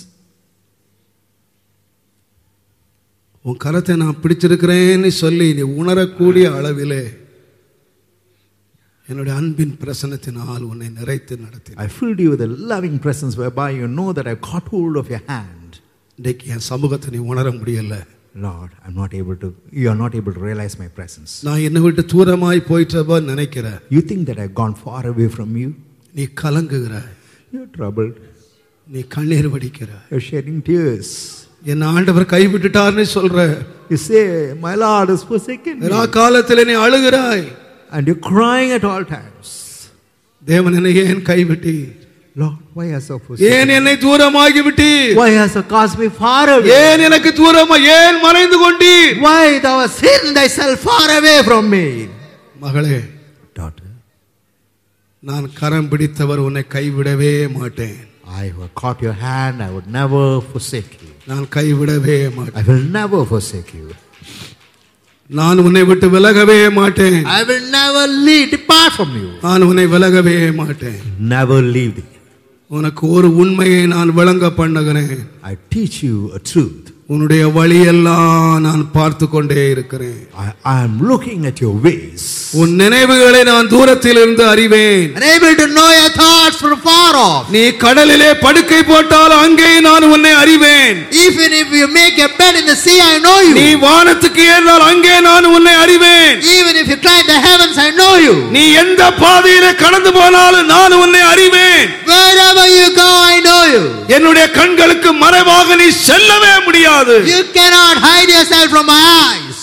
உன் கரத்தை நான் பிடிச்சிருக்கிறேன்னு சொல்லி நீ உணரக்கூடிய அளவிலே என்னுடைய அன்பின் பிரசன்னத்தினால் உன்னை நிறைத்து நடத்தினேன். I filled you with a loving presence whereby you know that I caught hold of your hand. இன்றைக்கு என் சமூகத்தை நீ உணர முடியல. Lord, you are not able to realize my presence. நான் என்னை விட்டு தூரமாய் போயிட்டப்ப நினைக்கிற. You think that I have gone far away from you. நீ கலங்குகிறாய். You are troubled. நீ கண்ணீர் வடிக்கிறாய். You are shedding tears. என் ஆண்டவர் கைவிட்டுட்டார்னு சொல்ற. You say, my Lord has forsaken me. எல்லா காலத்திலே நீ அழுகிறாய். And you are crying at all times. தேவன் என்னை ஏன் கைவிட்டி? Lord, why hast thou forsaken me? ஏன் என்னை தூரமாகி விட்டி? Why hast thou cast me far away? ஏன் எனக்கு தூரமா ஏன் மறைந்து கொண்டி? Why thou hast hidden thyself far away from me? மகளே, Daughter, நான் கரம் பிடித்தவர் உன்னை கைவிடவே மாட்டேன். I who have caught your hand, I would never forsake you. நான் கைவிடவே மாட்டேன். I will never forsake you. நான் உன்னை விட்டு விலகவே மாட்டேன். I will never depart from you. நான் உன்னை விலகவே மாட்டேன். Never leave thee. உனக்கு ஒரு உண்மையை நான் விளங்க பண்ணுகிறேன். I teach you a truth. உன்னுடைய வழியெல்லாம் நான் பார்த்து கொண்டே இருக்கிறேன். I am looking at your ways. உன் நினைவுகளை நான் தூரத்தில் இருந்து அறிவேன். And able to know your thoughts from far off. நீ கடலிலே படுக்கை போட்டால் அங்கே நான் உன்னை அறிவேன். Even if you make a bed in the sea, I know you. நீ வானத்துக்கு ஏறினால் அங்கே நான் உன்னை அறிவேன். Even if you climb the heavens, I know you. நீ எந்த பாதையிலே கடந்து போனாலும் நான் உன்னை அறிவேன். Wherever you go, I know you. என்னுடைய கண்களுக்கு மறைவாக நீ செல்லவே முடியாது. You cannot hide yourself from my eyes.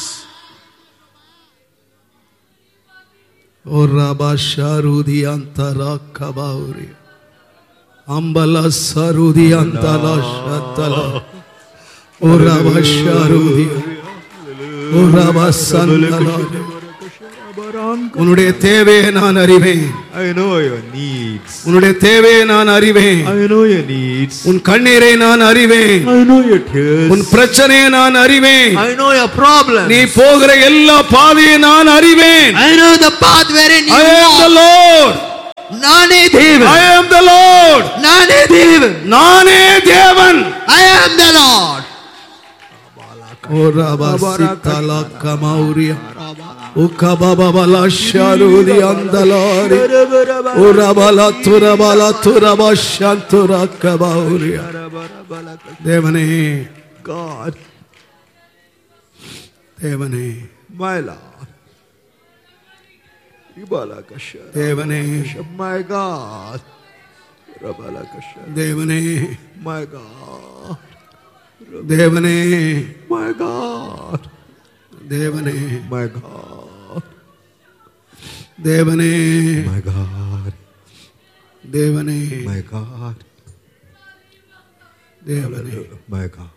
O Rabba Sharudi Antara Kabauri Ambala Sarudi Antala Shatala O Rabba Sharudi O Rabba Sandala உன்னுடைய தேவையை நான் அறிவேன். I know your needs. உன்னுடைய தேவையை நான் அறிவேன். I know your needs. உன் கண்ணீரை நான் அறிவேன். I know your tears. உன் பிரச்சனையை நான் அறிவேன். I know your problems. நீ போகிற எல்லா பாதையை நான் அறிவேன். I know the path wherein you I am the Lord. நானே தேவன். I am the Lord. நானே தேவன். நானே தேவன். I am the Lord. ஓரபசிதலா கமௌரியா உகபபபல ஷருதி அந்தலாரி ஓரபல துரப ஷந்துர கபௌரியா. தேவனே, God, தேவனே, my Lord. Ibalakasha. தேவனே, My God. Rabalakasha. தேவனே, My God. தேவனே, My God. தேவனே, My God. தேவனே, My God. தேவனே, My God. தேவனே, My God.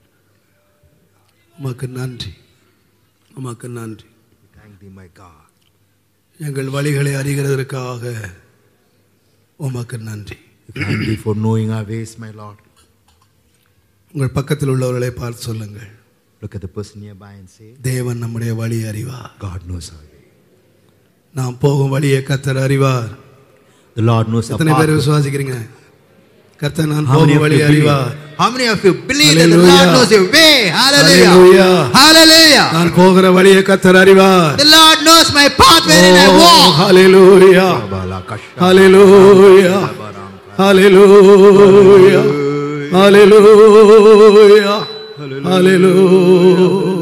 உமக்கு நன்றி, உமக்கு நன்றி. Thank thee, my God. எங்கள் வழிகளை அறிகிறதற்காக உமக்கு நன்றி. Thank thee for knowing our ways, my Lord. உங்கள் பக்கத்தில் உள்ளவர்களை பார்த்து சொல்லுங்கள், Look at the person nearby and say, தேவன் நம்முடைய வழி அறிவார். God knows our way. நாம் போகும் வழியை கர்த்தர் அறிவார். The Lord knows our எத்தனை பேர் path. விசுவாசிக்கிறீங்க? கர்த்தர் நான் How many போகும் of வழி you believe? அறிவார். How many of you believe that the Hallelujah. Lord knows your way? Hallelujah. Hallelujah. Hallelujah. நான் போகிற வழியை கர்த்தர் அறிவார். The Lord knows my path wherein I walk. Hallelujah. Hallelujah. Hallelujah. Hallelujah. Hallelujah.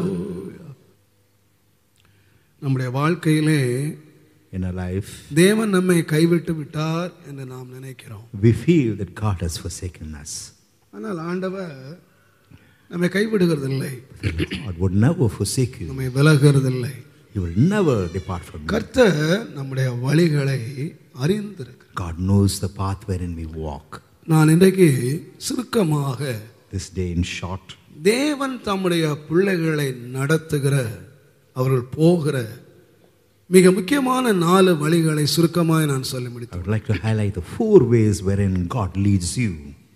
நம்முடைய வாழ்க்கையிலே In our life, தேவன் நம்மை கைவிட்டு விட்டார் என்று நாம் நினைக்கிறோம். we feel that God has forsaken us. ஆனால் ஆண்டவர் நம்மை கைவிடுகிறதில்லை, God would never forsake you. நம்மை விலகுறதில்லை. He will never depart from you. கர்த்தர் நம்முடைய வழிகளை அறிந்திருக்கிறார். God knows the path wherein we walk. நான் இன்றைக்கு சுருக்கமாக This day in short, தேவன் தம்முடைய பிள்ளைகளை நடத்துகிற, அவர்கள் போகிற மிக முக்கியமான 4 வழிகளை சுருக்கமாக நான் சொல்லி I முடித்தேன். would like to highlight the 4 ways wherein God leads you.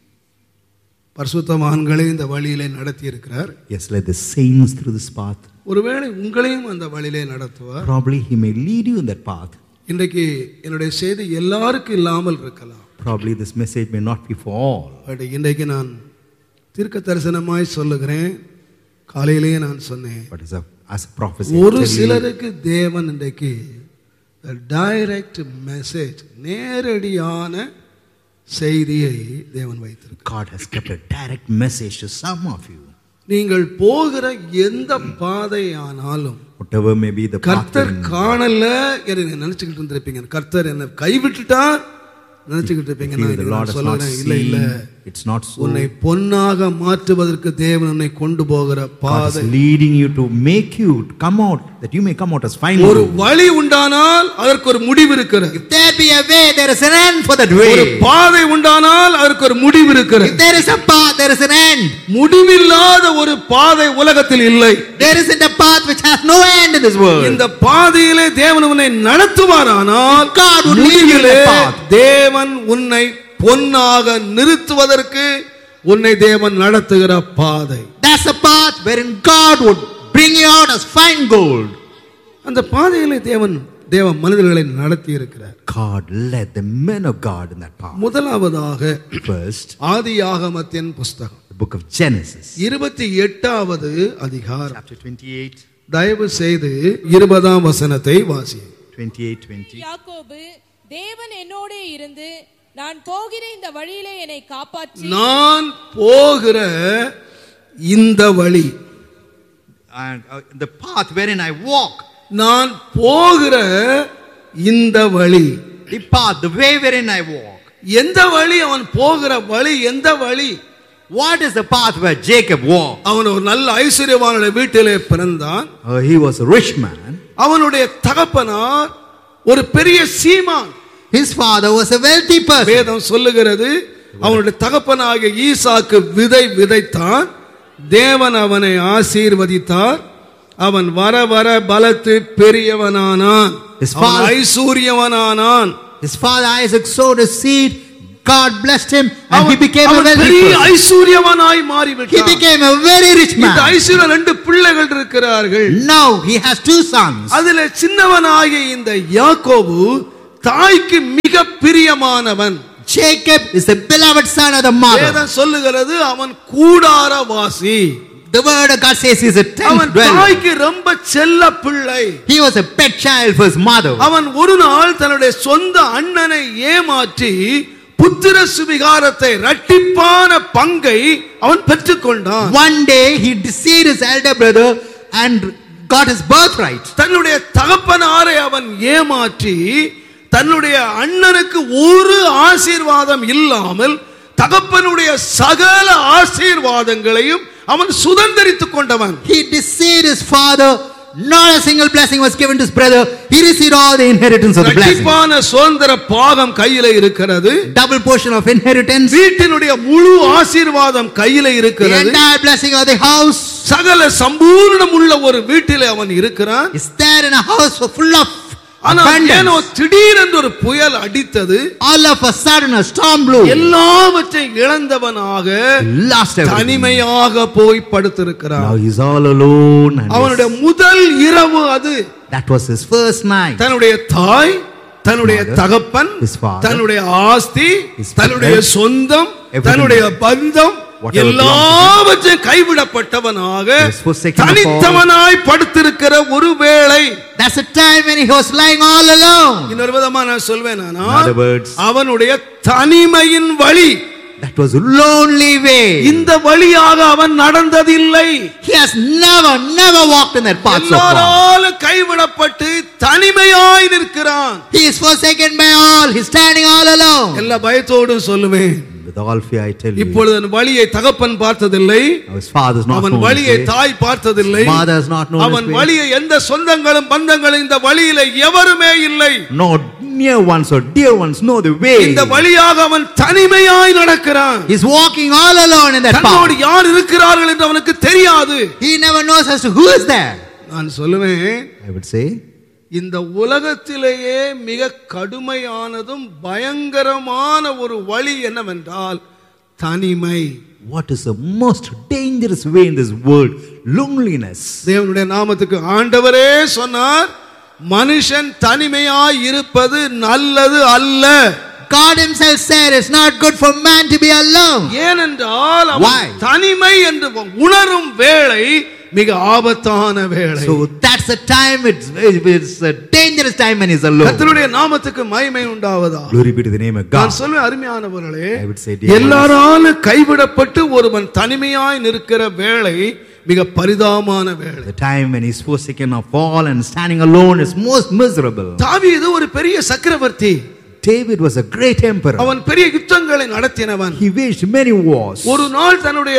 பரிசுத்தவான்களை இந்த வழியிலே நடத்தி இருக்கிறார். Yes, led the saints through this path. ஒருவேளை உங்களையும் அந்த வழியிலே நடத்துவார். Probably He may lead you in that path. இன்றைக்கு என்னுடைய செய்தி எல்லாருக்கும் இல்லாமல் இருக்கலாம். Probably this message may not be for all. But இன்றைக்கு நான் தீர்க்க தரிசனமாய் சொல்லுகிறேன். காலையிலேயே நான் சொன்னேன், But as a prophecy, I ஒரு tell you, சிலருக்கு தேவன் இன்றைக்கு டைரக்ட் மெசேஜ், நேரடியான செய்தியை தேவன் வைத்திருக்கிறார். God has kept a direct message to some of you. நீங்கள் போகிற எந்த பாதையானாலும் Whatever may be the path கர்த்தர் wherein காணல என்று நினைச்சுக்கிட்டு இருந்திருப்பீங்க. கர்த்தர் என்னை கைவிட்டுட்டார் நினைச்சுக்கிட்டு இருப்பீங்க. you feel the Lord நான் has not சொல்லுறேன், இல்ல இல்ல, seen. It's not so. உன்னை பொன்னாக மாற்றுவதற்கு தேவன் உன்னை கொண்டு போகிற God பாதை. is leading you to make you to come out, that you may come out as fine ஒரு gold. வழி உண்டானால் அதற்கு ஒரு முடிவு இருக்கிறது. If there be a way, there is an end for that ஒரு way. பாதை உண்டானால் அதற்கு ஒரு முடிவு இருக்கிறது. If there is a path, there is an end. முடிவில்லாத ஒரு பாதை உலகத்தில் இல்லை. There isn't a path which has no end in this world. இந்த பாதையிலே தேவன் உன்னை நடத்துவாரானால் God would lead you in முடிவிலே the path. தேவன் உன்னை பொன்னாக நிறுத்துவதற்கு உன்னை தேவன் நடத்துகிற பாதை. That's a path wherein God would bring you out as fine gold. அந்த பாதையிலே தேவ மனிதர்களை நடத்தி இருக்கிறார். God led the men of God in that path. முதலாவதாக First, ஆதியாகமத்தின் புஸ்தகம் the book of Genesis, 28வது அதிகாரம். chapter 28, தயவு செய்து 20ஆம் வசனத்தை வாசி. 28:20. யாக்கோபு, தேவன் என்னோடே இருந்து நான் போகிற இந்த வழியிலே என்னை காப்பாற்றி, நான் போகிற இந்த வழி, And the path wherein I walk, நான் போகிற இந்த வழி, the path, the way wherein I walk. எந்த வழி? அவன் போகிற வழி எந்த வழி? What is the path where Jacob walked? அவன் ஒரு நல்ல ஐஸ்வர்யவானுடைய வீட்டிலே பிறந்தான். He was a rich man. அவனுடைய தகப்பனார் ஒரு பெரிய சீமான். His father was a wealthy person. வேதம் சொல்லுகிறது, அவனுடைய தகப்பனாகிய ஈசாக்கு விதைத்தான், தேவன் அவனை ஆசீர்வதித்தார், அவன் வர வர பலத்து பெரியவனானான், His father- ஐஸ்வர்யவனானான். His father Isaac sowed a seed. God blessed him and he became a அவன் wealthy பெரிய person. ஐஸ்வர்யவனாய் He மாறிவிட்டான். became a very rich இந்த man. ஐஸ்வர்யம் 2 பிள்ளைகள் இருக்கிறார்கள். Now he has 2 sons. அதுல சின்னவனாகிய இந்த யாக்கோபு தாய்க்கு மிக பிரியமானவன். Jacob is the beloved son of the mother. வேதம் சொல்லுகிறது அவன் கூடாரவாசி. The word of God says he is a tent அவன் dweller. தாய்க்கு ரொம்ப செல்ல பிள்ளை. He was a pet child for his mother. அவன் ஒரு நாள் தன்னுடைய சொந்த அண்ணனை ஏமாற்றி புத்திர சுவிகாரத்தை இரட்டிப்பான பங்கை அவன் பெற்றுக்கொண்டான். One day he deceived his elder brother and got his birthright. தன்னுடைய தகப்பனாரை அவன் ஏமாற்றி தன்னுடைய அண்ணனுக்கு ஒரு ஆசீர்வாதம் இல்லாமல் தகப்பனுடைய சகல ஆசீர்வாதங்களையும் அவன் சுதந்தரித்துக் கொண்டவன். He deceived his father. Not a single blessing was given to his brother. He received all the inheritance of the blessing. இரட்டிப்பான சுதந்திர பாகம் கையில இருக்கிறது. Double portion of inheritance. வீட்டினுடைய முழு ஆசீர்வாதம் கையில The இருக்கிறது. entire blessing of the house சகல சம்பூர்ணம் உள்ள ஒரு வீட்டிலே அவன் இருக்கிறான். is there in a house full of ஆனா ஏனோ abundance. திடீரென்று ஒரு புயல் அடித்தது. All of a sudden a storm blew. எல்லாவற்றையும் இழந்தவனாக He lost everything. தனிமையாக போய் படுத்திருக்கிறான். Now he's all alone and அவனுடைய முதல் இரவு அது. that was his first night. தன்னுடைய தாய், தன்னுடைய Father, தகப்பன், his father, தன்னுடைய ஆஸ்தி, his தன்னுடைய children, சொந்தம், everything, தன்னுடைய பந்தம் whatever எல்லாவற்றையும் கைவிடப்பட்டவனாக He was forsaken of all. தனித்தவனாய் படுத்திருக்கிற ஒரு வேளை. That's the time when he was lying all alone. இன்னொரு விதமா நான் சொல்வேன், In other words, அவனுடைய தனிமையின் வழி, that was a lonely way. இந்த வழியாக அவன் நடந்ததில்லை. He has never walked in that path so far. எல்லாராலும் கைவிடப்பட்டு தனிமையாய் நிற்கிறான். He is forsaken by all. He's standing all alone. எல்லா பயத்தோடும் சொல்லுவேன், With all fear I tell you, இப்பொழுது அவன் வழியை தகப்பன் பார்த்ததில்லை, his father is not அவன் known வழியை his way. தாய் பார்த்ததில்லை, His mother is not known அவன் his way. வழியை எந்த சொந்தங்களும் பந்தங்களும் இந்த வழியில எவருமே இல்லை. No near ones or dear ones know the way. இந்த வழியாக அவன் தனிமையாய் நடக்கிறான். He's walking all alone in that தன்னோடு path. யார் இருக்கிறார்கள் என்று அவனுக்கு தெரியாது. He never knows as to who is there. நான் சொல்லுவேன், I would say, இந்த உலகத்திலேயே மிக கடுமையானதும் பயங்கரமான ஒரு வழி என்னவென்றால் தனிமை. what is the most dangerous way in this world? Loneliness. தேவனுடைய நாமத்துக்கு ஆண்டவரே சொன்னார், மனுஷன் தனிமையாய் இருப்பது நல்லது அல்ல. God himself said it's not good for man to be alone. ஏனென்றால் அவன் Why? தனிமை என்று உணரும் வேளை மிக ஆபத்தான வேளை. So that's the time, it's a dangerous time when he's alone. கர்த்தருடைய நாமத்துக்கு மகிமை உண்டாவதா. Glory be to the name of God. நான் சொல்வேன், அருமையானவர்களே, I would say, dear எல்லாராலும் கைவிடப்பட்டு ஒருவன் தனிமையாய் நிற்கிற வேளை மிக பரிதாபமான வேளை. The time when he's forsaken of all and standing alone is most miserable. தாவீது ஒரு பெரிய சக்கரவர்த்தி. David was a great emperor. அவன் பெரிய யுத்தங்களை நடத்தினவன். He waged many wars. ஒரு நாள் தன்னுடைய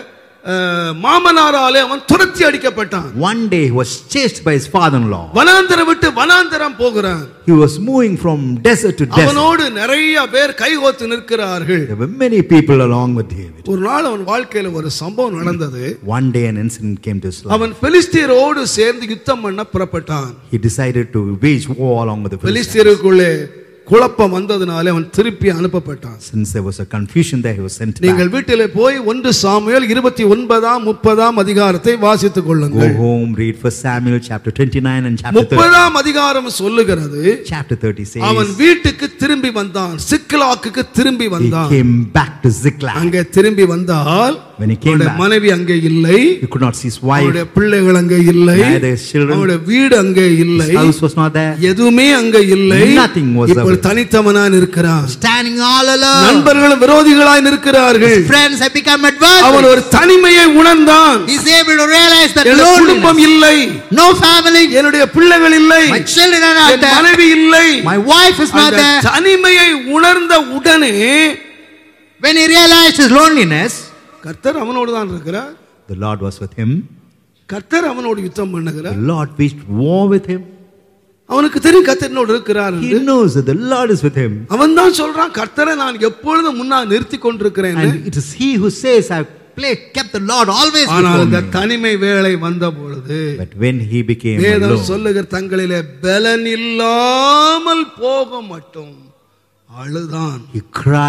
மாமனாராலே அவன் துரத்தி அடிக்கப்பட்டான். One day he was chased by his father-in-law. வனாந்தரம் விட்டு வனாந்தரம் போகிறான். He was moving from desert to desert. அவனோடு நிறைய பேர் கைகோத்து நிற்கிறார்கள். There were many people along with David. ஒரு நாள் அவன் வாழ்க்கையில ஒரு சம்பவம் நடந்தது. One day an incident came to his life. அவன் பெலிஸ்தியரோடு சேர்ந்து யுத்தம் பண்ண புறப்பட்டான். He decided to wage war along with the Philistines. பெலிஸ்தியருக்குள்ளே குழப்பம் வந்ததனாலே அவன் திருப்பி அனுப்பப்பட்டான். Since there was a confusion there, he was sent நீங்கள் back. வீட்டிலே போய் 1 சாமுவேல் 29 30 அதிகாரத்தை வாசித்துக் Go கொள்ளுங்கள். home, read 1 Samuel chapter 29 and chapter 30. 30 அதிகாரம் சொல்லுகிறது, Chapter 30 says, அவன் வீட்டுக்கு திரும்பி வந்தான், சிக்லாக்குக்கு திரும்பி he வந்தான். came back to Ziklag. அங்கே திரும்பி வந்தால் When he came அவனுடைய back, மனைவி அங்கே இல்லை, he could not see his wife, அவனுடைய பிள்ளைகள் அங்கே இல்லை, neither his children, அவனுடைய வீடு அங்கே இல்லை, his house was not there. எதுவுமே அங்கே இல்லை. Nothing was இப்போ there. தனித்தவனாய் நிற்கிறான். Standing all alone. நண்பர்களும் விரோதிகளாய் நிற்கிறார்கள். His friends have become அவன் adversaries. ஒரு தனிமையை உணர்ந்தான். He is able to realize that என்னுடைய குடும்பம் loneliness. இல்லை, No family. என்னுடைய பிள்ளைகள் இல்லை, My children are not N there. மனைவி இல்லை. My wife is not அந்த there. தனிமையை உணர்ந்த உடனே When he realized his loneliness, கர்த்தர் அவனோடு தான் இருக்கிறார். the Lord was with him. கர்த்தர் அவனோடு யுத்தம் The பண்ணுகிறார். Lord waged war with him. அவனுக்கு தெரியும் கர்த்தரோடு இருக்கிறார் He என்று. knows that the Lord is with him. அவன் தான் சொல்றான், கர்த்தரை நான் எப்பொழுதும் முன்னா நிறுத்தி கொண்டிருக்கிறேன். And it is he who says, I've kept the Lord always ஆனால் before இந்த me. தனிமை வேளை வந்த பொழுது But when he became வேதம் alone, சொல்லுகிற தங்களிலே பலன் இல்லாமல் போக மட்டும் அழுதான். He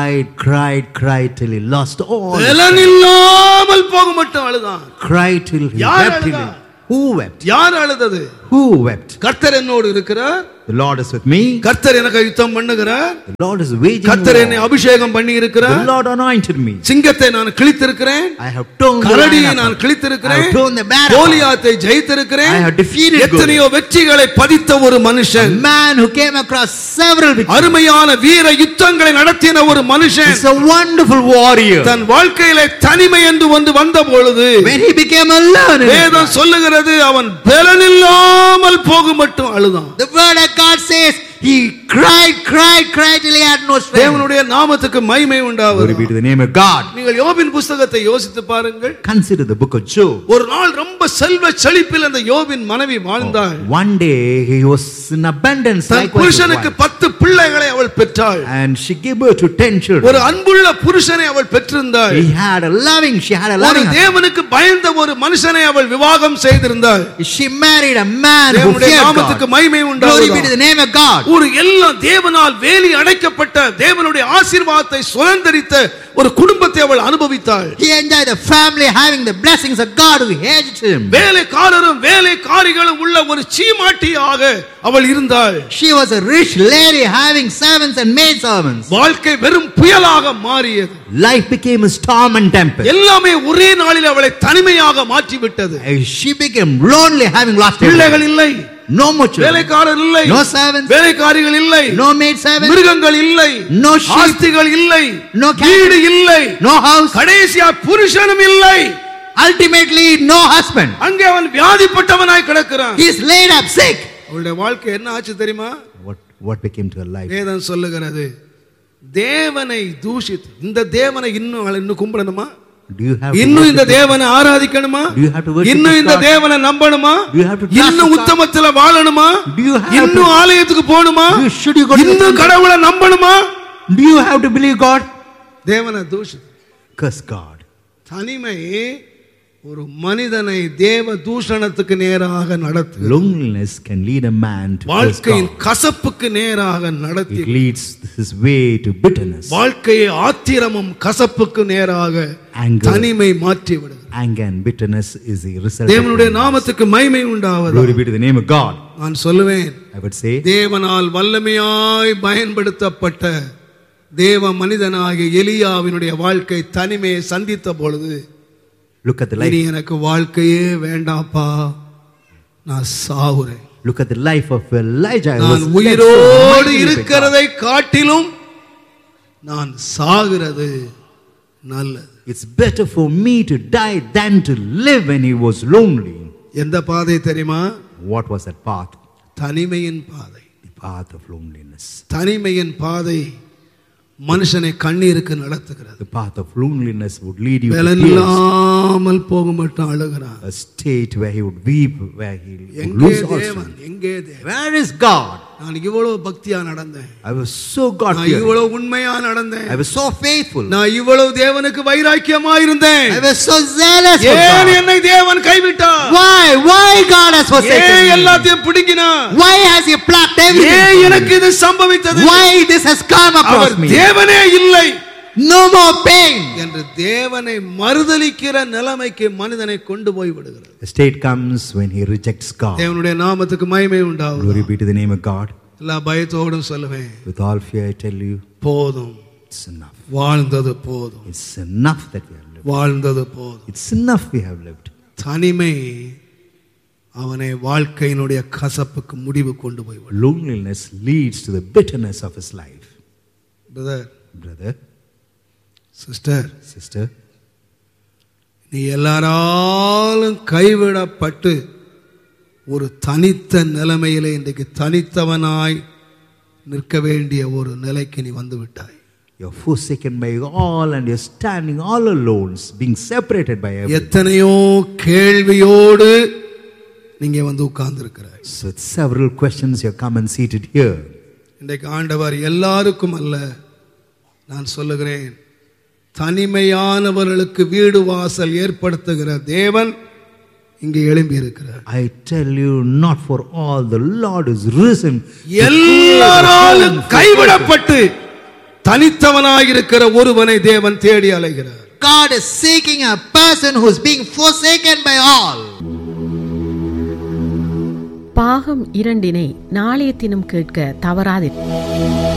cried till he lost all. பலன் இல்லாமல் போக மட்டும் அழுதான். Cried till he யார் wept. அழுதா? Who wept? யார் அழுதது? Who wept? கர்த்தர் என்னோடு இருக்கிறார். the Lord is with me. கர்த்தர் எனக்கு யுத்தம் பண்ணுகிறார். The Lord is waging கர்த்தர் என்னை war. அபிஷேகம் பண்ணி The இருக்கிறார். Lord anointed me. சிங்கத்தை நான் கிழித்திருக்கிறேன். I have torn the கரடியை lion நான் apart. I கிழித்திருக்கிறேன். have torn the bear apart. கோலியாத்தை ஜெயித்திருக்கிறேன். I have defeated எத்தனையோ வெற்றிகளை பதித்த ஒரு A மனுஷன், man who came across several victories. அருமையான வீர யுத்தங்களை நடத்தின ஒரு மனுஷன், He's a wonderful warrior. தன் வாழ்க்கையிலே தனிமை என்று ஒன்று வந்த பொழுது When he became alone, in his வேதம் life, சொல்லுகிறது அவன் பலனில்லாமல் போக மட்டும் அழுதான். the word of God says he cried till he had no strength. தேவனுடைய நாமத்துக்கு மகிமை Glory உண்டாவது. be to the name of God. நீங்கள் யோபின் புஸ்தகத்தை யோசித்து பாருங்கள். Consider the book of Job. ஒரு நாள் ரொம்ப செல்வ செழிப்பில் அந்த யோபின் மனைவி வாழ்ந்தாள். One day he was in abundance than likewise his புருஷனுக்கு wife. 10 பிள்ளைகளை அவள் பெற்றாள். And she gave birth to 10 ஒரு children. அன்புள்ள புருஷனை அவள் பெற்றிருந்தாள். She had a loving ஒரு husband. தேவனுக்கு பயந்த ஒரு மனுஷனை அவள் விவாகம் செய்திருந்தாள். She married a man who தேவனுடைய feared நாமத்துக்கு God. மகிமை Glory be to உண்டாவது. the name of God. ஒரு எல்லாம் தேவனால் வேலி அடைக்கப்பட்ட தேவனுடைய ஆசீர்வாதத்தை சுதந்தரித்த ஒரு குடும்பத்தை அவள் அனுபவித்தாள். He enjoyed the family having the blessings of God who hedged him. வேலைக்காரரும் வேலைக்காரிகளும் உள்ள ஒரு சீமாட்டியாக அவள் இருந்தாள். She was a rich lady having servants and maid servants. வாழ்க்கை வெறும் புயலாக மாறியது. Life became a storm and tempest. எல்லாமே ஒரே நாளில் அவளை தனிமையாக மாற்றி விட்டது. She became lonely having lost everything. பிள்ளைகள் இல்லை, No more children. வேலைக்காரர் இல்லை, No servants. வேலைக்காரிகள் இல்லை, No maid servants. மிருகங்கள் இல்லை, No sheep. ஆஸ்திகள் இல்லை, No cattle. வீடு இல்லை, No house. கடைசியா புருஷனும் இல்லை. Ultimately, no husband. அங்கே அவன் வியாதிப்பட்டவனாய் கிடக்கிறான். He is laid up sick. அவளுடைய வாழ்க்கை என்ன ஆச்சு தெரியுமா? What became to her life? வேதம் சொல்லுகிறது தேவனை தூஷித்து, இந்த தேவனை இன்னும் கும்பிடணுமா? Do you have to இன்னும் இந்த worship தேவனை ஆராதிக்கணுமா? Do you have to worship இன்னும் this இந்த God? தேவனை நம்பணுமா? Do you have to trust இன்னும் God? உத்தமத்துல வாழணுமா? Do you have இன்னும் to- ஆலயத்துக்கு போகணுமா? Should you go to the இன்னும் temple? கடவுளை நம்பணுமா? Do you have to believe God? தேவனை தூஷித்து. Curse God. தனிமை ஒரு மனிதனை தேவ தூஷணத்துக்கு நேராக நடத்து, Loneliness can lead a man to curse வாழ்க்கையின் God. கசப்புக்கு நேராக நடத்தி, It leads his way to bitterness. வாழ்க்கையை ஆத்திரமும் கசப்புக்கு நேராக Anger. தனிமை மாற்றி விடுகிறது. Anger and bitterness is the result of தேவனுடைய loneliness. நாமத்துக்கு மகிமை உண்டாவது. Glory be to the name of God. நான் சொல்லுவேன், I would say, தேவனால் வல்லமையாய் பயன்படுத்தப்பட்ட தேவ மனிதனாகிய எலியாவினுடைய வாழ்க்கை தனிமையை சந்தித்த பொழுது, look at the இனி life. எனக்கு வாழ்க்கையே வேண்டாப்பா, நான் சாவுறேன், Look at the life of Elijah. I நான் was led so உயிரோடு mightily by God. இருக்கிறதை காட்டிலும் நான் சாகிறது நல்லது. It's better for me to die than to live when he was lonely. எந்த பாதை தெரியுமா? What was that path? தனிமையின் பாதை. The path of loneliness. தனிமையின் பாதை மனுஷனை கண்ணீருக்கு நடத்துகிறது. The path of loneliness would lead you to பலன் tears. இல்லாமல் போக மட்டும் அழுகிறான். A state where he would weep, where he would எங்கே lose all தேவன்? strength. எங்கே தேவன்? Where is God? நான் இவ்வளவு பக்தியா நடந்தேன், I was so நான் God-fearing. இவ்வளவு உண்மையா நடந்தேன், I was so faithful. நான் இவ்வளவு தேவனுக்கு வைராக்கியமா இருந்தேன். I was so zealous for ஏன் God. என்னை தேவன் கைவிட்டார்? Why God has forsaken ஏன் me? எல்லாத்தையும் பிடிக்கினார்? Why has He plucked ஏன் everything? எனக்கு இது சம்பவித்தது? Why this has come across our me? தேவனே இல்லை No more pain. என்று தேவனை மறுதலிக்கிற நிலைமைக்கு மனிதனை கொண்டு போய் விடுகிறது. The state comes when he rejects God. தேவனுடைய நாமத்துக்கு மகிமை உண்டாகும். Glory be to the name of God. எல்லா பயத்தோடும் சொல்லுவேன், With all fear I tell you, போதும், it's enough. வாழ்ந்தது போதும், It's enough that we have lived. வாழ்ந்தது போதும். It's enough we have lived. தனிமை அவனை வாழ்க்கையினுடைய கசப்புக்கு முடிவு கொண்டு போய் விடும். Loneliness leads to the bitterness of his life. Brother, Brother, sister, sister, நீ எல்லாராலும் கைவிடப்பட்டு ஒரு தனித்த நிலைமையிலே இன்றைக்கு தனித்தவனாய் நிற்க வேண்டிய ஒரு நிலைக்கு நீ வந்து விட்டாய். you're forsaken by all and you're standing all alone, being separated by everyone. எத்தனையோ கேள்வியோடு நீங்க வந்து உட்கார்ந்து இருக்கிறாய். So with several questions you come and seated here. இன்றைக்கு ஆண்டவர் எல்லாருக்கும் அல்ல, நான் சொல்லுகிறேன், தனிமையானவர்களுக்கு வீடு வாசல் ஏற்படுத்துகிற தேவன் இங்கே எழும்பி இருக்கிறார். I tell you, not for all, the Lord is risen. எல்லாராலும் கைவிடப்பட்டு தனித்தவனாயிருக்கிற ஒருவனை தேவன் தேடி அலைகிறார். God is seeking a person who is being forsaken by all. பாகம் 2 நாளைய தினம் கேட்க தவறாதீர்கள்.